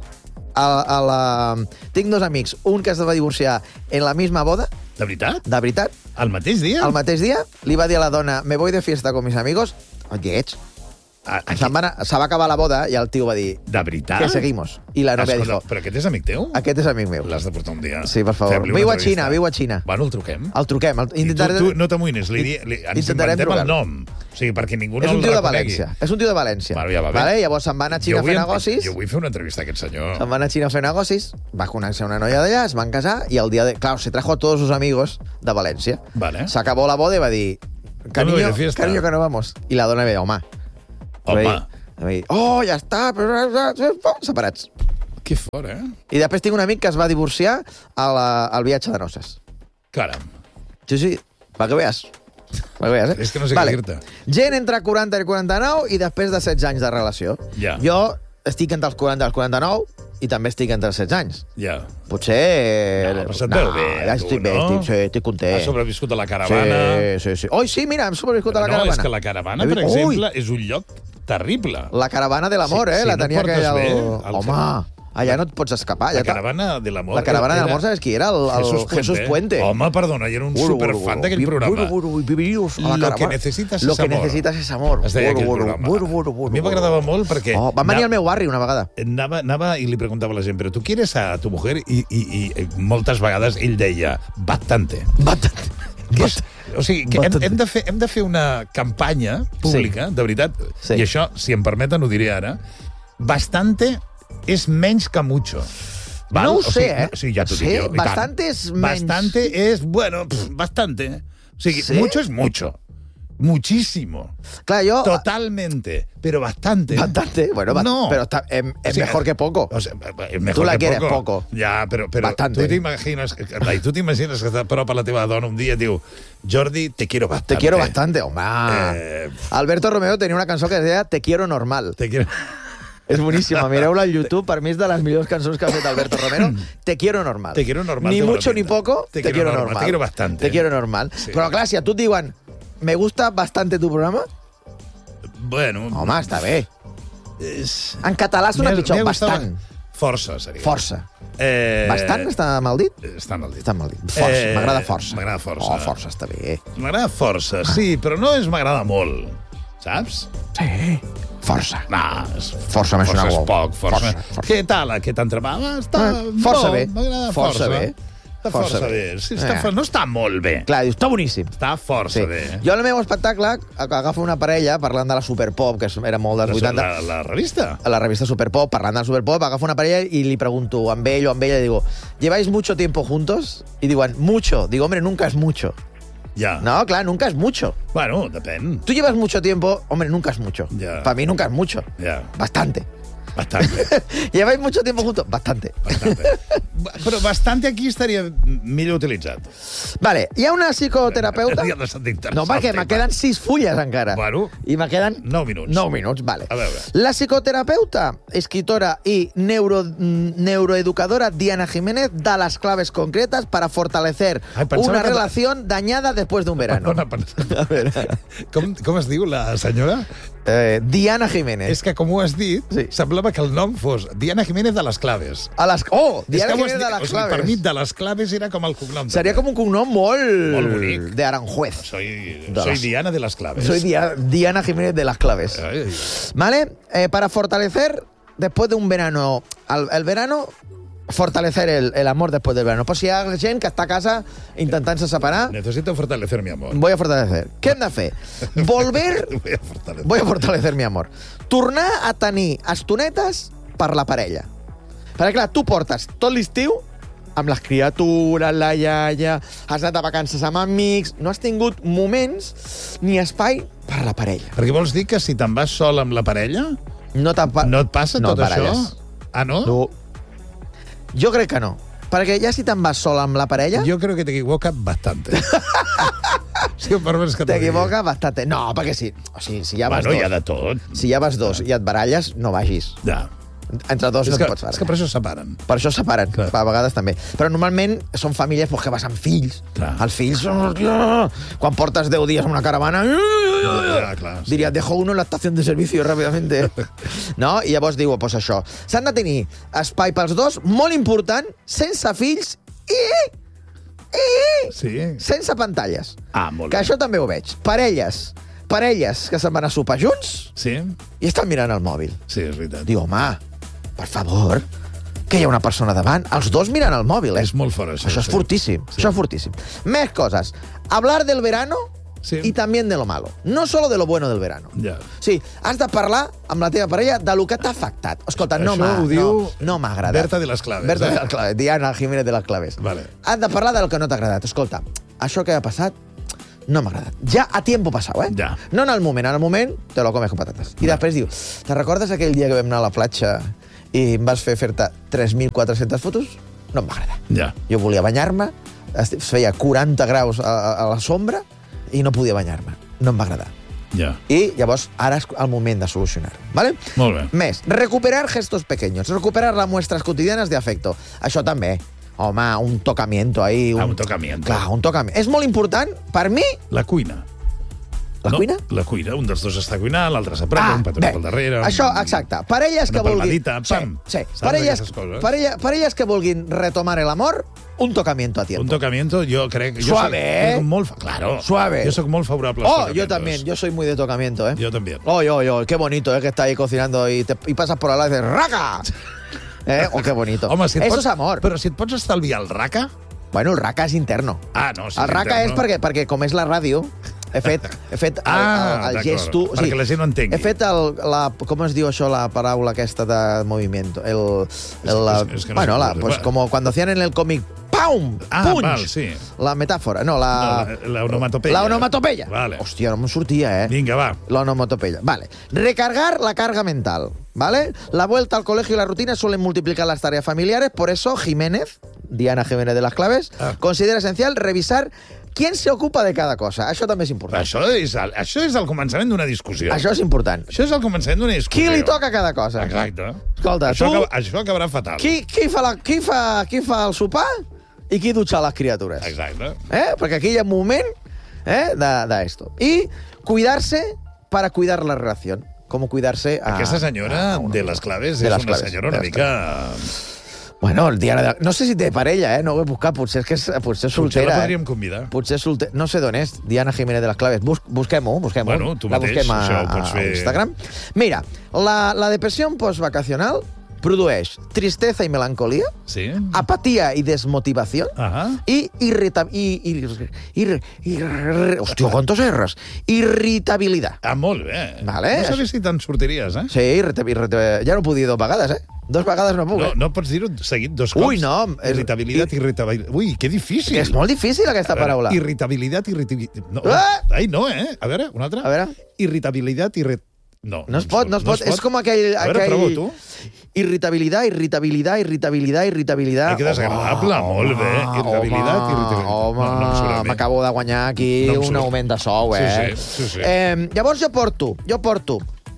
a, a la... Tinc dos amics, un que es va divorciar en la misma boda, De veritat? de veritat, El mateix dia? el mateix dia, li va dir a la dona, me voy de fiesta con mis amigos, lleig. A, aquí... Se'n va, anar- se va acabar la boda i el tio va dir, De veritat? que seguimos. I la novia Escolta, dijo, però aquest és amic teu? aquest és amic meu. L'has de portar un dia. Sí, per favor. Fem-li una Viu a entrevista. Xina, viu a Xina. Bueno, el truquem. El truquem. El, I tu, intentaré... tu no t'amoïnis, li, di- li, ens Intentarem inventem el trucar-lo. nom. O sigui, perquè ningú És no un el tio de reconegui. València. És un tio de València. Bueno, ja va bé. Vale? Llavors se'n va anar a Xina a vull, fer negocis. Jo vull fer una entrevista a aquest senyor. Se'n va anar a Xina a fer negocis, va conèixer una noia d'allà, es van casar i el dia de... Claro, se trajo a todos sus amigos de València. Vale. Se acabó la boda i va dir, me voy cariño, de fiesta. cariño, que no vamos. I la dona va dir, home. Home. Va dir, va dir, oh, ja està, però... separats. Que fort, eh? I després tinc un amic que es va divorciar a la, al viatge de noces. Caram. Sí, sí, per que veas. Per que veas, eh? És que no sé què dir-te. Gent entre quaranta i quaranta-nou i després de setze anys de relació. Ja. Jo estic entre els quaranta i els quaranta-nou i també estic entre els setze anys. Ja. Potser... No, però se't veu bé, ja tu, estic bé, no? estic, sí, estic content. Has sobreviscut a la caravana. Sí, sí, sí. Oi, sí, mira, hem sobreviscut a la no, caravana. és que la caravana, He per vist- exemple, és un lloc terrible. La caravana de l'amor, Sí, eh? sí, la no et tenia portes aquell... bé, El... el- Home, allà no et pots escapar. La allà ta- caravana de l'amor. La caravana de era l'amor, sabes qui era? El, el Jesús, Jesús Puente. Puente. Home, perdona, jo era un superfan d'aquell programa. Bueno, bueno, bienvenidos a la Lo caravana. que necesitas Lo es que amor. necesitas es amor. Es deia Bueno, aquell bueno, programa. bueno, bueno, bueno, A mi m'agradava molt perquè... Oh, van venir al meu barri una vegada. Anava, anava i li preguntava a la gent, però tu quieres a tu mujer? I, i, i moltes vegades ell deia, bastante. Bastante. Que és, o sigui, que hem, Bastante. hem, de fer, hem de fer una campanya pública, sí. de veritat, Sí. i això, si em permeten, ho diré ara, bastante és menys que mucho. Val? No ho O sé, sigui, eh? no, sí, ja t'ho Sí, dic jo. i tant. bastante és menys. Bastante és, bueno, pff, bastante. O sigui, Sí? mucho es mucho. Muchísimo. Clar, jo... Totalmente. Pero bastante. Bastante. Bueno, ba- No. pero está, em- es O sea, mejor que poco. O sea, es mejor Tú la que quieres poco. poco. Ja, però, però Bastante. tu t'imagines que, Blai, tu t'imagines que està prop a la teva dona un dia i et diu, Jordi, te quiero bastante. Te quiero bastante, home. Eh, Alberto Romeo tenía una cançó que es deia Te quiero normal. Te quiero... És boníssima, mireu-la al YouTube, per mi és de les millors cançons que ha fet Alberto Romero. Te quiero normal. Te quiero normal, Ni té bona mucho ni pinta. poco, Te te, quiero quiero normal, normal. te quiero bastante. Te quiero normal. Sí. Però clar, si a tu et diuen me gusta bastante tu programa, Bueno... home, està bé. És... En català sona M'ha- pitjor, m'ha gustat- bastant. Força, seria. Força. Eh... Bastant està mal dit? Està mal dit. Està mal dit. Força, Eh, m'agrada força. m'agrada força. Oh, força, està bé. M'agrada força, sí, però no és m'agrada molt. Saps? Sí, força. No, és... Força m'ha Força sonat és molt. poc. Força. Força, força. Què tal aquest entrepà? Va, està Ah, força bo, bé. M'agrada Força força. bé. Està Força força, bé. bé. Sí, està, Eh. for- no està molt bé. Clar, dius, està boníssim. Està força Sí. bé. Jo al meu espectacle agafa una parella parlant de la Superpop, que era molt dels La, vuitanta, la, la revista? a la revista Superpop, parlant de la Superpop, agafa una parella y le pregunto amb ell o amb ella, digo, ¿lleváis mucho tiempo juntos? Y diuen, mucho. Digo, hombre, nunca es mucho. Ja. No, claro, nunca es mucho. Bueno, depèn. Tú llevas mucho tiempo, hombre, nunca es mucho. Ya. Para mí nunca es mucho. Ja. Bastante. Bastante. ¿Lleváis mucho tiempo juntos? Bastante. Bastante. Però bastante aquí estaria millor utilitzat. Vale, hi ha una psicoterapeuta... Ja no s'ha d'interessar No, perquè el me tema. queden sis fulles encara. Bueno. I me queden... Nou minuts. Nou minuts, vale. A veure. La psicoterapeuta, escritora y neuro, mm, neuroeducadora Diana Jiménez da las claves concretas para fortalecer Ai, pensava una que- relación dañada después de un verano. Perdona, perdona. Com, com es diu la senyora? Eh, Diana Jiménez. És que, com ho has dit, Sí. semblava que el nom fos Diana Jiménez de les Claves. A les... Oh, És Diana que ho has Jiménez dit- de las o sigui, claves. per mi, de les Claves era com el cognom. Seria com un cognom molt... Molt bonic. De Aranjuez. Soy, De soy les- Diana de les Claves. Soy Dia- Diana Jiménez de las claves. Ai, ai. ¿Vale? Eh, para fortalecer después de un verano, al, el verano, fortalecer el, el amor después del verano. Pues si hi ha gent que està a casa intentant-se separar, Necesito fortalecer mi amor. voy a fortalecer. Què hem de fer? Volver... Voy a fortalecer. Voy a fortalecer mi amor. Tornar a tenir estonetes per la parella. Perquè, clar, tu portes tot l'estiu amb les criatures, la iaia, has anat a vacances amb amics, no has tingut moments ni espai per la parella. Perquè vols dir que si te'n vas sol amb la parella, No, no et passa no tot baralles. això? Ah, no? No. Jo crec que no. Perquè ja si te'n vas sol amb la parella, Yo creo que te equivoca bastante. Sí, per més que t'ho digui. t'equivoca bastante. No, perquè sí. O sigui, si ja vas Bueno, hi ha dos, de tot. si ja vas dos i et baralles, no vagis. Ja. Entre dos és no que, et pots és que barallar. per això es separen. Per això es separen, Clar. a vegades també. Però normalment són famílies pues, que vas amb fills. Clar. Els fills són... Quan portes deu dies en una caravana... Ja, clar, sí. Diria, dejo uno en la estación de servicio rápidamente. No? I llavors diu, pues això. S'han de tenir espai pels dos, molt important, sense fills i... i... Sí. sense pantalles. Ah, molt Que bé. això també ho veig. Parelles, parelles que se'n van a sopar junts Sí, i estan mirant el mòbil. sí, és veritat. Diu, home, per favor, que hi ha una persona davant. Els dos miren el mòbil, eh? És molt fort, això. Això és sí. fortíssim, Sí. això és fortíssim. Més coses. Hablar del verano Sí. y también de lo malo. No solo de lo bueno del verano. Ja. Sí, has de parlar amb la teva parella de lo que t'ha afectat. Escolta, no Això m'ha ho diu no, no m'ha agradat. Berta de les Claves, Berta eh? de les Claves, Diana Jiménez de les Claves. Vale. Has de parlar del que no t'ha agradat. Escolta, això que ha passat no m'ha agradat. Ja a tiempo passau, eh? Ja. No en el moment. En el moment te lo comes con patates. I després diu, te recordes aquell dia que vam anar a la platja i em vas fer fer-te tres mil quatre-centes fotos? No em va agradar. Ja. Jo volia banyar-me, es feia quaranta graus a, a la sombra i no podia banyar-me. No em va agradar. Ja. I llavors ara és el moment de solucionar-ho. ¿Vale? Molt bé. Més, recuperar gestos pequeños, recuperar las muestras cotidianas de afecto. Això també. Home, un tocamiento ahí. Un, Ah, un tocamiento. Clar, un tocamiento. És molt important, per mi, La cuina. la no? cuina. La cuina. Un dels dos està cuinant, l'altre s'apreta, un petó bé, pel darrere. Això, exacte. Parelles Una que vulguin... palmadita, pam. Sí, sí. Saps Parelles, aquestes coses? parella, parelles que vulguin retomar el amor, un tocamiento a tiempo. Un tocamiento, jo crec... Jo Suave, soc, eh? soc molt, fa- claro. Suave. Jo soc molt favorable als Oh, tocamientos. yo también. Yo soy muy de tocamiento, ¿eh? Yo también. Oh, yo, yo. Qué bonito, ¿eh? Que está ahí cocinando y, te, y pasas por al lado y dices ¡raca! ¿Eh? Oh, qué bonito. Home, si et Eso pots, es amor. Però si et pots estalviar el raca... Bueno, el raca és interno. Ah, no, sí, el raca és interno. perquè, perquè, com és la ràdio, he fet, he fet el, Ah, el, el d'acord. gesto... Perquè la gent ho entengui. He fet el, la... Com es diu això, la paraula aquesta de movimiento? El, el, la, És- és que no bueno, sé la, com- pues, como cuando hacían en el cómic ¡Pum! Ah, ¡Punch! val, sí. La metàfora, no, la... No, la- la onomatopeya. La onomatopeya. Vale. Hòstia, no em sortia, eh? Vinga, va. La onomatopeya. Vale. Recargar la carga mental. ¿Vale? La vuelta al colegio y la rutina suelen multiplicar las tareas familiares. Por eso, Jiménez, Diana Jiménez de las Claves, Ah. considera esencial revisar quién se ocupa de cada cosa. Això també és important. Això és el, això és el començament d'una discussió. Això és important. Això és el començament d'una discussió. Qui li toca cada cosa? Exacte. Escolta, això, tu- acaba, això acabarà fatal. Qui, qui, fa la, qui, fa, qui fa el sopar i qui dutxa les criatures? Exacte. ¿Eh? Porque aquí hay un moment ¿eh? de, de esto. Y cuidarse para cuidar la relación. Como cuidarse a... Aquesta senyora a uno. de les Claves De és les una Claves, senyora una de les mica... Bueno, el dia de... No sé si té parella, eh? No ho he buscat. Potser és que és, potser és Potser soltera. la podríem eh? convidar. Potser és soltera. No sé d'on és. Diana Jiménez de les Claves. Bus busquem-ho, busquem-ho. Bueno, tu la mateix, busquem a, això ho pots a fer. Instagram. Mira, la, la depressió postvacacional produeix tristeza i melancolia, Sí? apatía y desmotivación, Ahà. y irrita... Y, y, ir, ir, hòstia, quantos erres? Irritabilidad. Ah, molt bé. Vale. No sabia si te'n sortiries, eh? Sí, irrita, irrita, ja no ho podia dir dos vegades, eh? Dos vegades no puc, No, eh? no pots dir-ho seguit dos cops. Ui, no, és- Irritabilitat, irritabilitat... Ui, que difícil. Que és molt difícil, aquesta A veure, paraula. Irritabilitat, irritabilitat... No, Ah! ai, no, eh? A veure, una altra. A veure. Irritabilitat, irrit... No, No es pot, no es pot. És com aquell... A veure, aquell... prova tu. Irritabilidad, irritabilidad, irritabilidad, irritabilidad... Ai, que desagradable, molt bé. Irritabilitat, irritabilitat. Home, No, no em surt a mi. m'acabo de guanyar aquí No em un surt. augment de sou, Sí, eh? sí, sí, sí. Eh, llavors jo porto, jo porto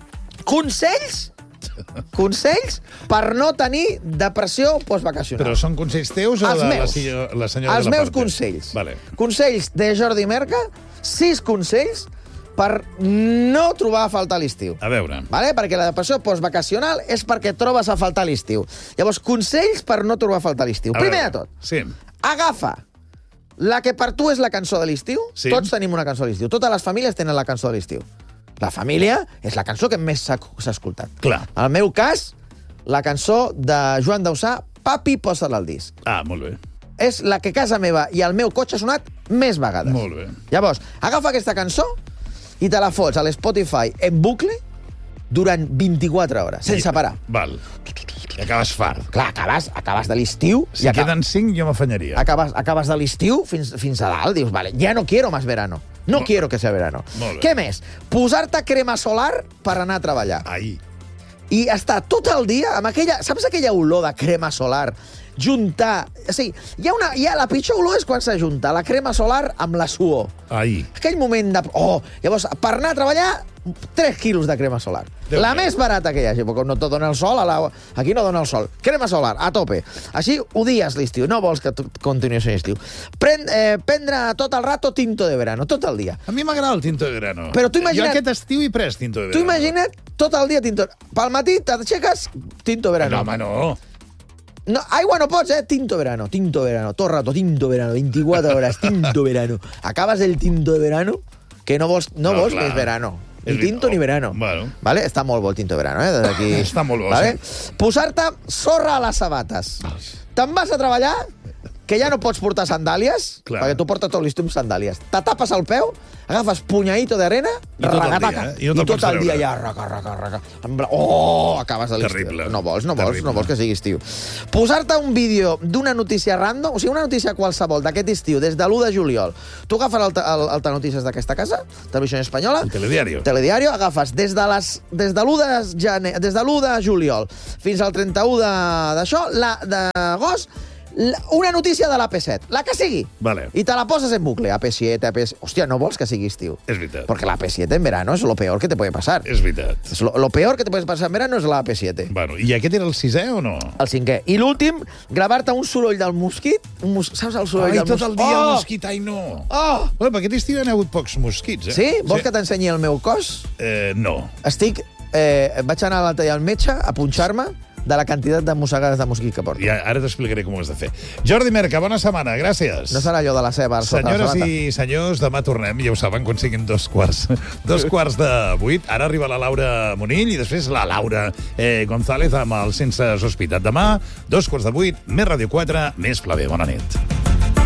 consells consells per no tenir depressió postvacacional. Però són consells teus o Els de la, meus. senyora, la senyora Els de la meus parte? consells. Vale. Consells de Jordi Merca, sis consells per no trobar a faltar l'estiu. A veure. Vale? Perquè la depressió postvacacional és perquè trobes a faltar l'estiu. Llavors, consells per no trobar a faltar l'estiu. A Primer veure. de tot, Sí. agafa la que per tu és la cançó de l'estiu. Sí. Tots tenim una cançó de l'estiu. Totes les famílies tenen la cançó de l'estiu. La família és la cançó que més s'ha s'ha escoltat. Clar. En el meu cas, la cançó de Joan Dausà, Papi, posa-la al disc. Ah, molt bé. És la que a casa meva i al meu cotxe ha sonat més vegades. Molt bé. Llavors, agafa aquesta cançó i te la fots a l'Spotify en bucle durant vint-i-quatre hores, sense parar. Val. I acabes fart. Clar, acabes, acabes de l'estiu... Si i aca- queden cinc, jo m'afanyaria. acabes, acabes de l'estiu fins, fins a dalt. Dius, vale, ja no quiero más verano. No Molt- quiero que sea verano. Molt bé. Què més? Posar-te crema solar per anar a treballar. Ai. I estar tot el dia amb aquella... Saps aquella olor de crema solar? Juntar... O sigui, hi ha, una, hi ha la pitjor olor és quan s'ajunta la crema solar amb la suor. Ai. Aquell moment de... Oh, llavors, per anar a treballar, tres quilos de crema solar. Déu la Déu. més barata que hi hagi, perquè no te dona el sol, a la... aquí no dona el sol. Crema solar, a tope. Així odies l'estiu, no vols que continuï sent estiu. Pren, eh, prendre tot el rato tinto de verano, tot el dia. A mi m'agrada el tinto de verano. Però tu imagina't- Jo aquest estiu he pres tinto de verano. Tu imagina't tot el dia tinto... Pel matí t'aixeques, tinto verano. No, home, no. No, aigua no pots, eh? Tinto verano, tinto verano, todo el rato, tinto verano, veinticuatro horas, tinto verano. Acabas el tinto de verano, que no vols, no, No, vols clar. més verano. Ni És tinto ni verano. Bueno. Vale? Està molt bo el tinto de verano, eh? Des d'aquí. Està molt bo, vale? Posar-te sorra a les sabates. Te'n vas a treballar, que ja no pots portar sandàlies, Clar. perquè tu portes tot l'estiu amb sandàlies. Te tapes el peu, agafes punyadito d'arena, I tot el dia, ragataca, eh? I no te'l i tot pots el dia treure. ja, raca, raca, raca. En bla- Oh, acabes de l'estiu. Terrible. No vols, no vols, Terrible. no vols que sigui estiu. Posar-te un vídeo d'una notícia random, o sigui, una notícia qualsevol d'aquest estiu, des de l'u de juliol. Tu agafes el, el, el Telenotícies d'aquesta casa, Televisió Espanyola, El telediario. Telediario, agafes des de les des de l'u de gener, des de l'u de juliol fins al trenta-u de- d'això, la d'agost, la- una notícia de l'A P set, la que sigui. Vale. I te la poses en bucle, A P siete, A P siete... Hòstia, no vols que sigui estiu. És veritat. Porque la A P siete en verano es lo peor que te puede pasar. És veritat. Es lo, lo peor que te puede pasar en verano es la A P siete. Bueno, i aquest era el sisè o no? El cinquè. I l'últim, gravar-te un soroll del mosquit. Un mos... Saps el soroll Ai, del tot mosquit? el dia oh! el mosquit, ai no. Oh! Bueno, per aquest estiu hi ha hagut pocs mosquits, eh? Sí? Vols que t'ensenyi el meu cos? Eh, no. Estic... Eh, vaig anar a l'altre dia al metge a punxar-me de la quantitat de mossegades de mosquit que porto. I ara t'explicaré com ho has de fer. Jordi Merca, bona setmana, gràcies. No serà allò de la ceba sota la Senyores sabata. i senyors, demà tornem, ja ho saben, quan siguin dos quarts. Dos quarts de vuit. Ara arriba la Laura Monill i després la Laura eh, González amb el Sense Sospitat. Demà, dos quarts de vuit, més Ràdio quatre, més Plaber. Bona nit.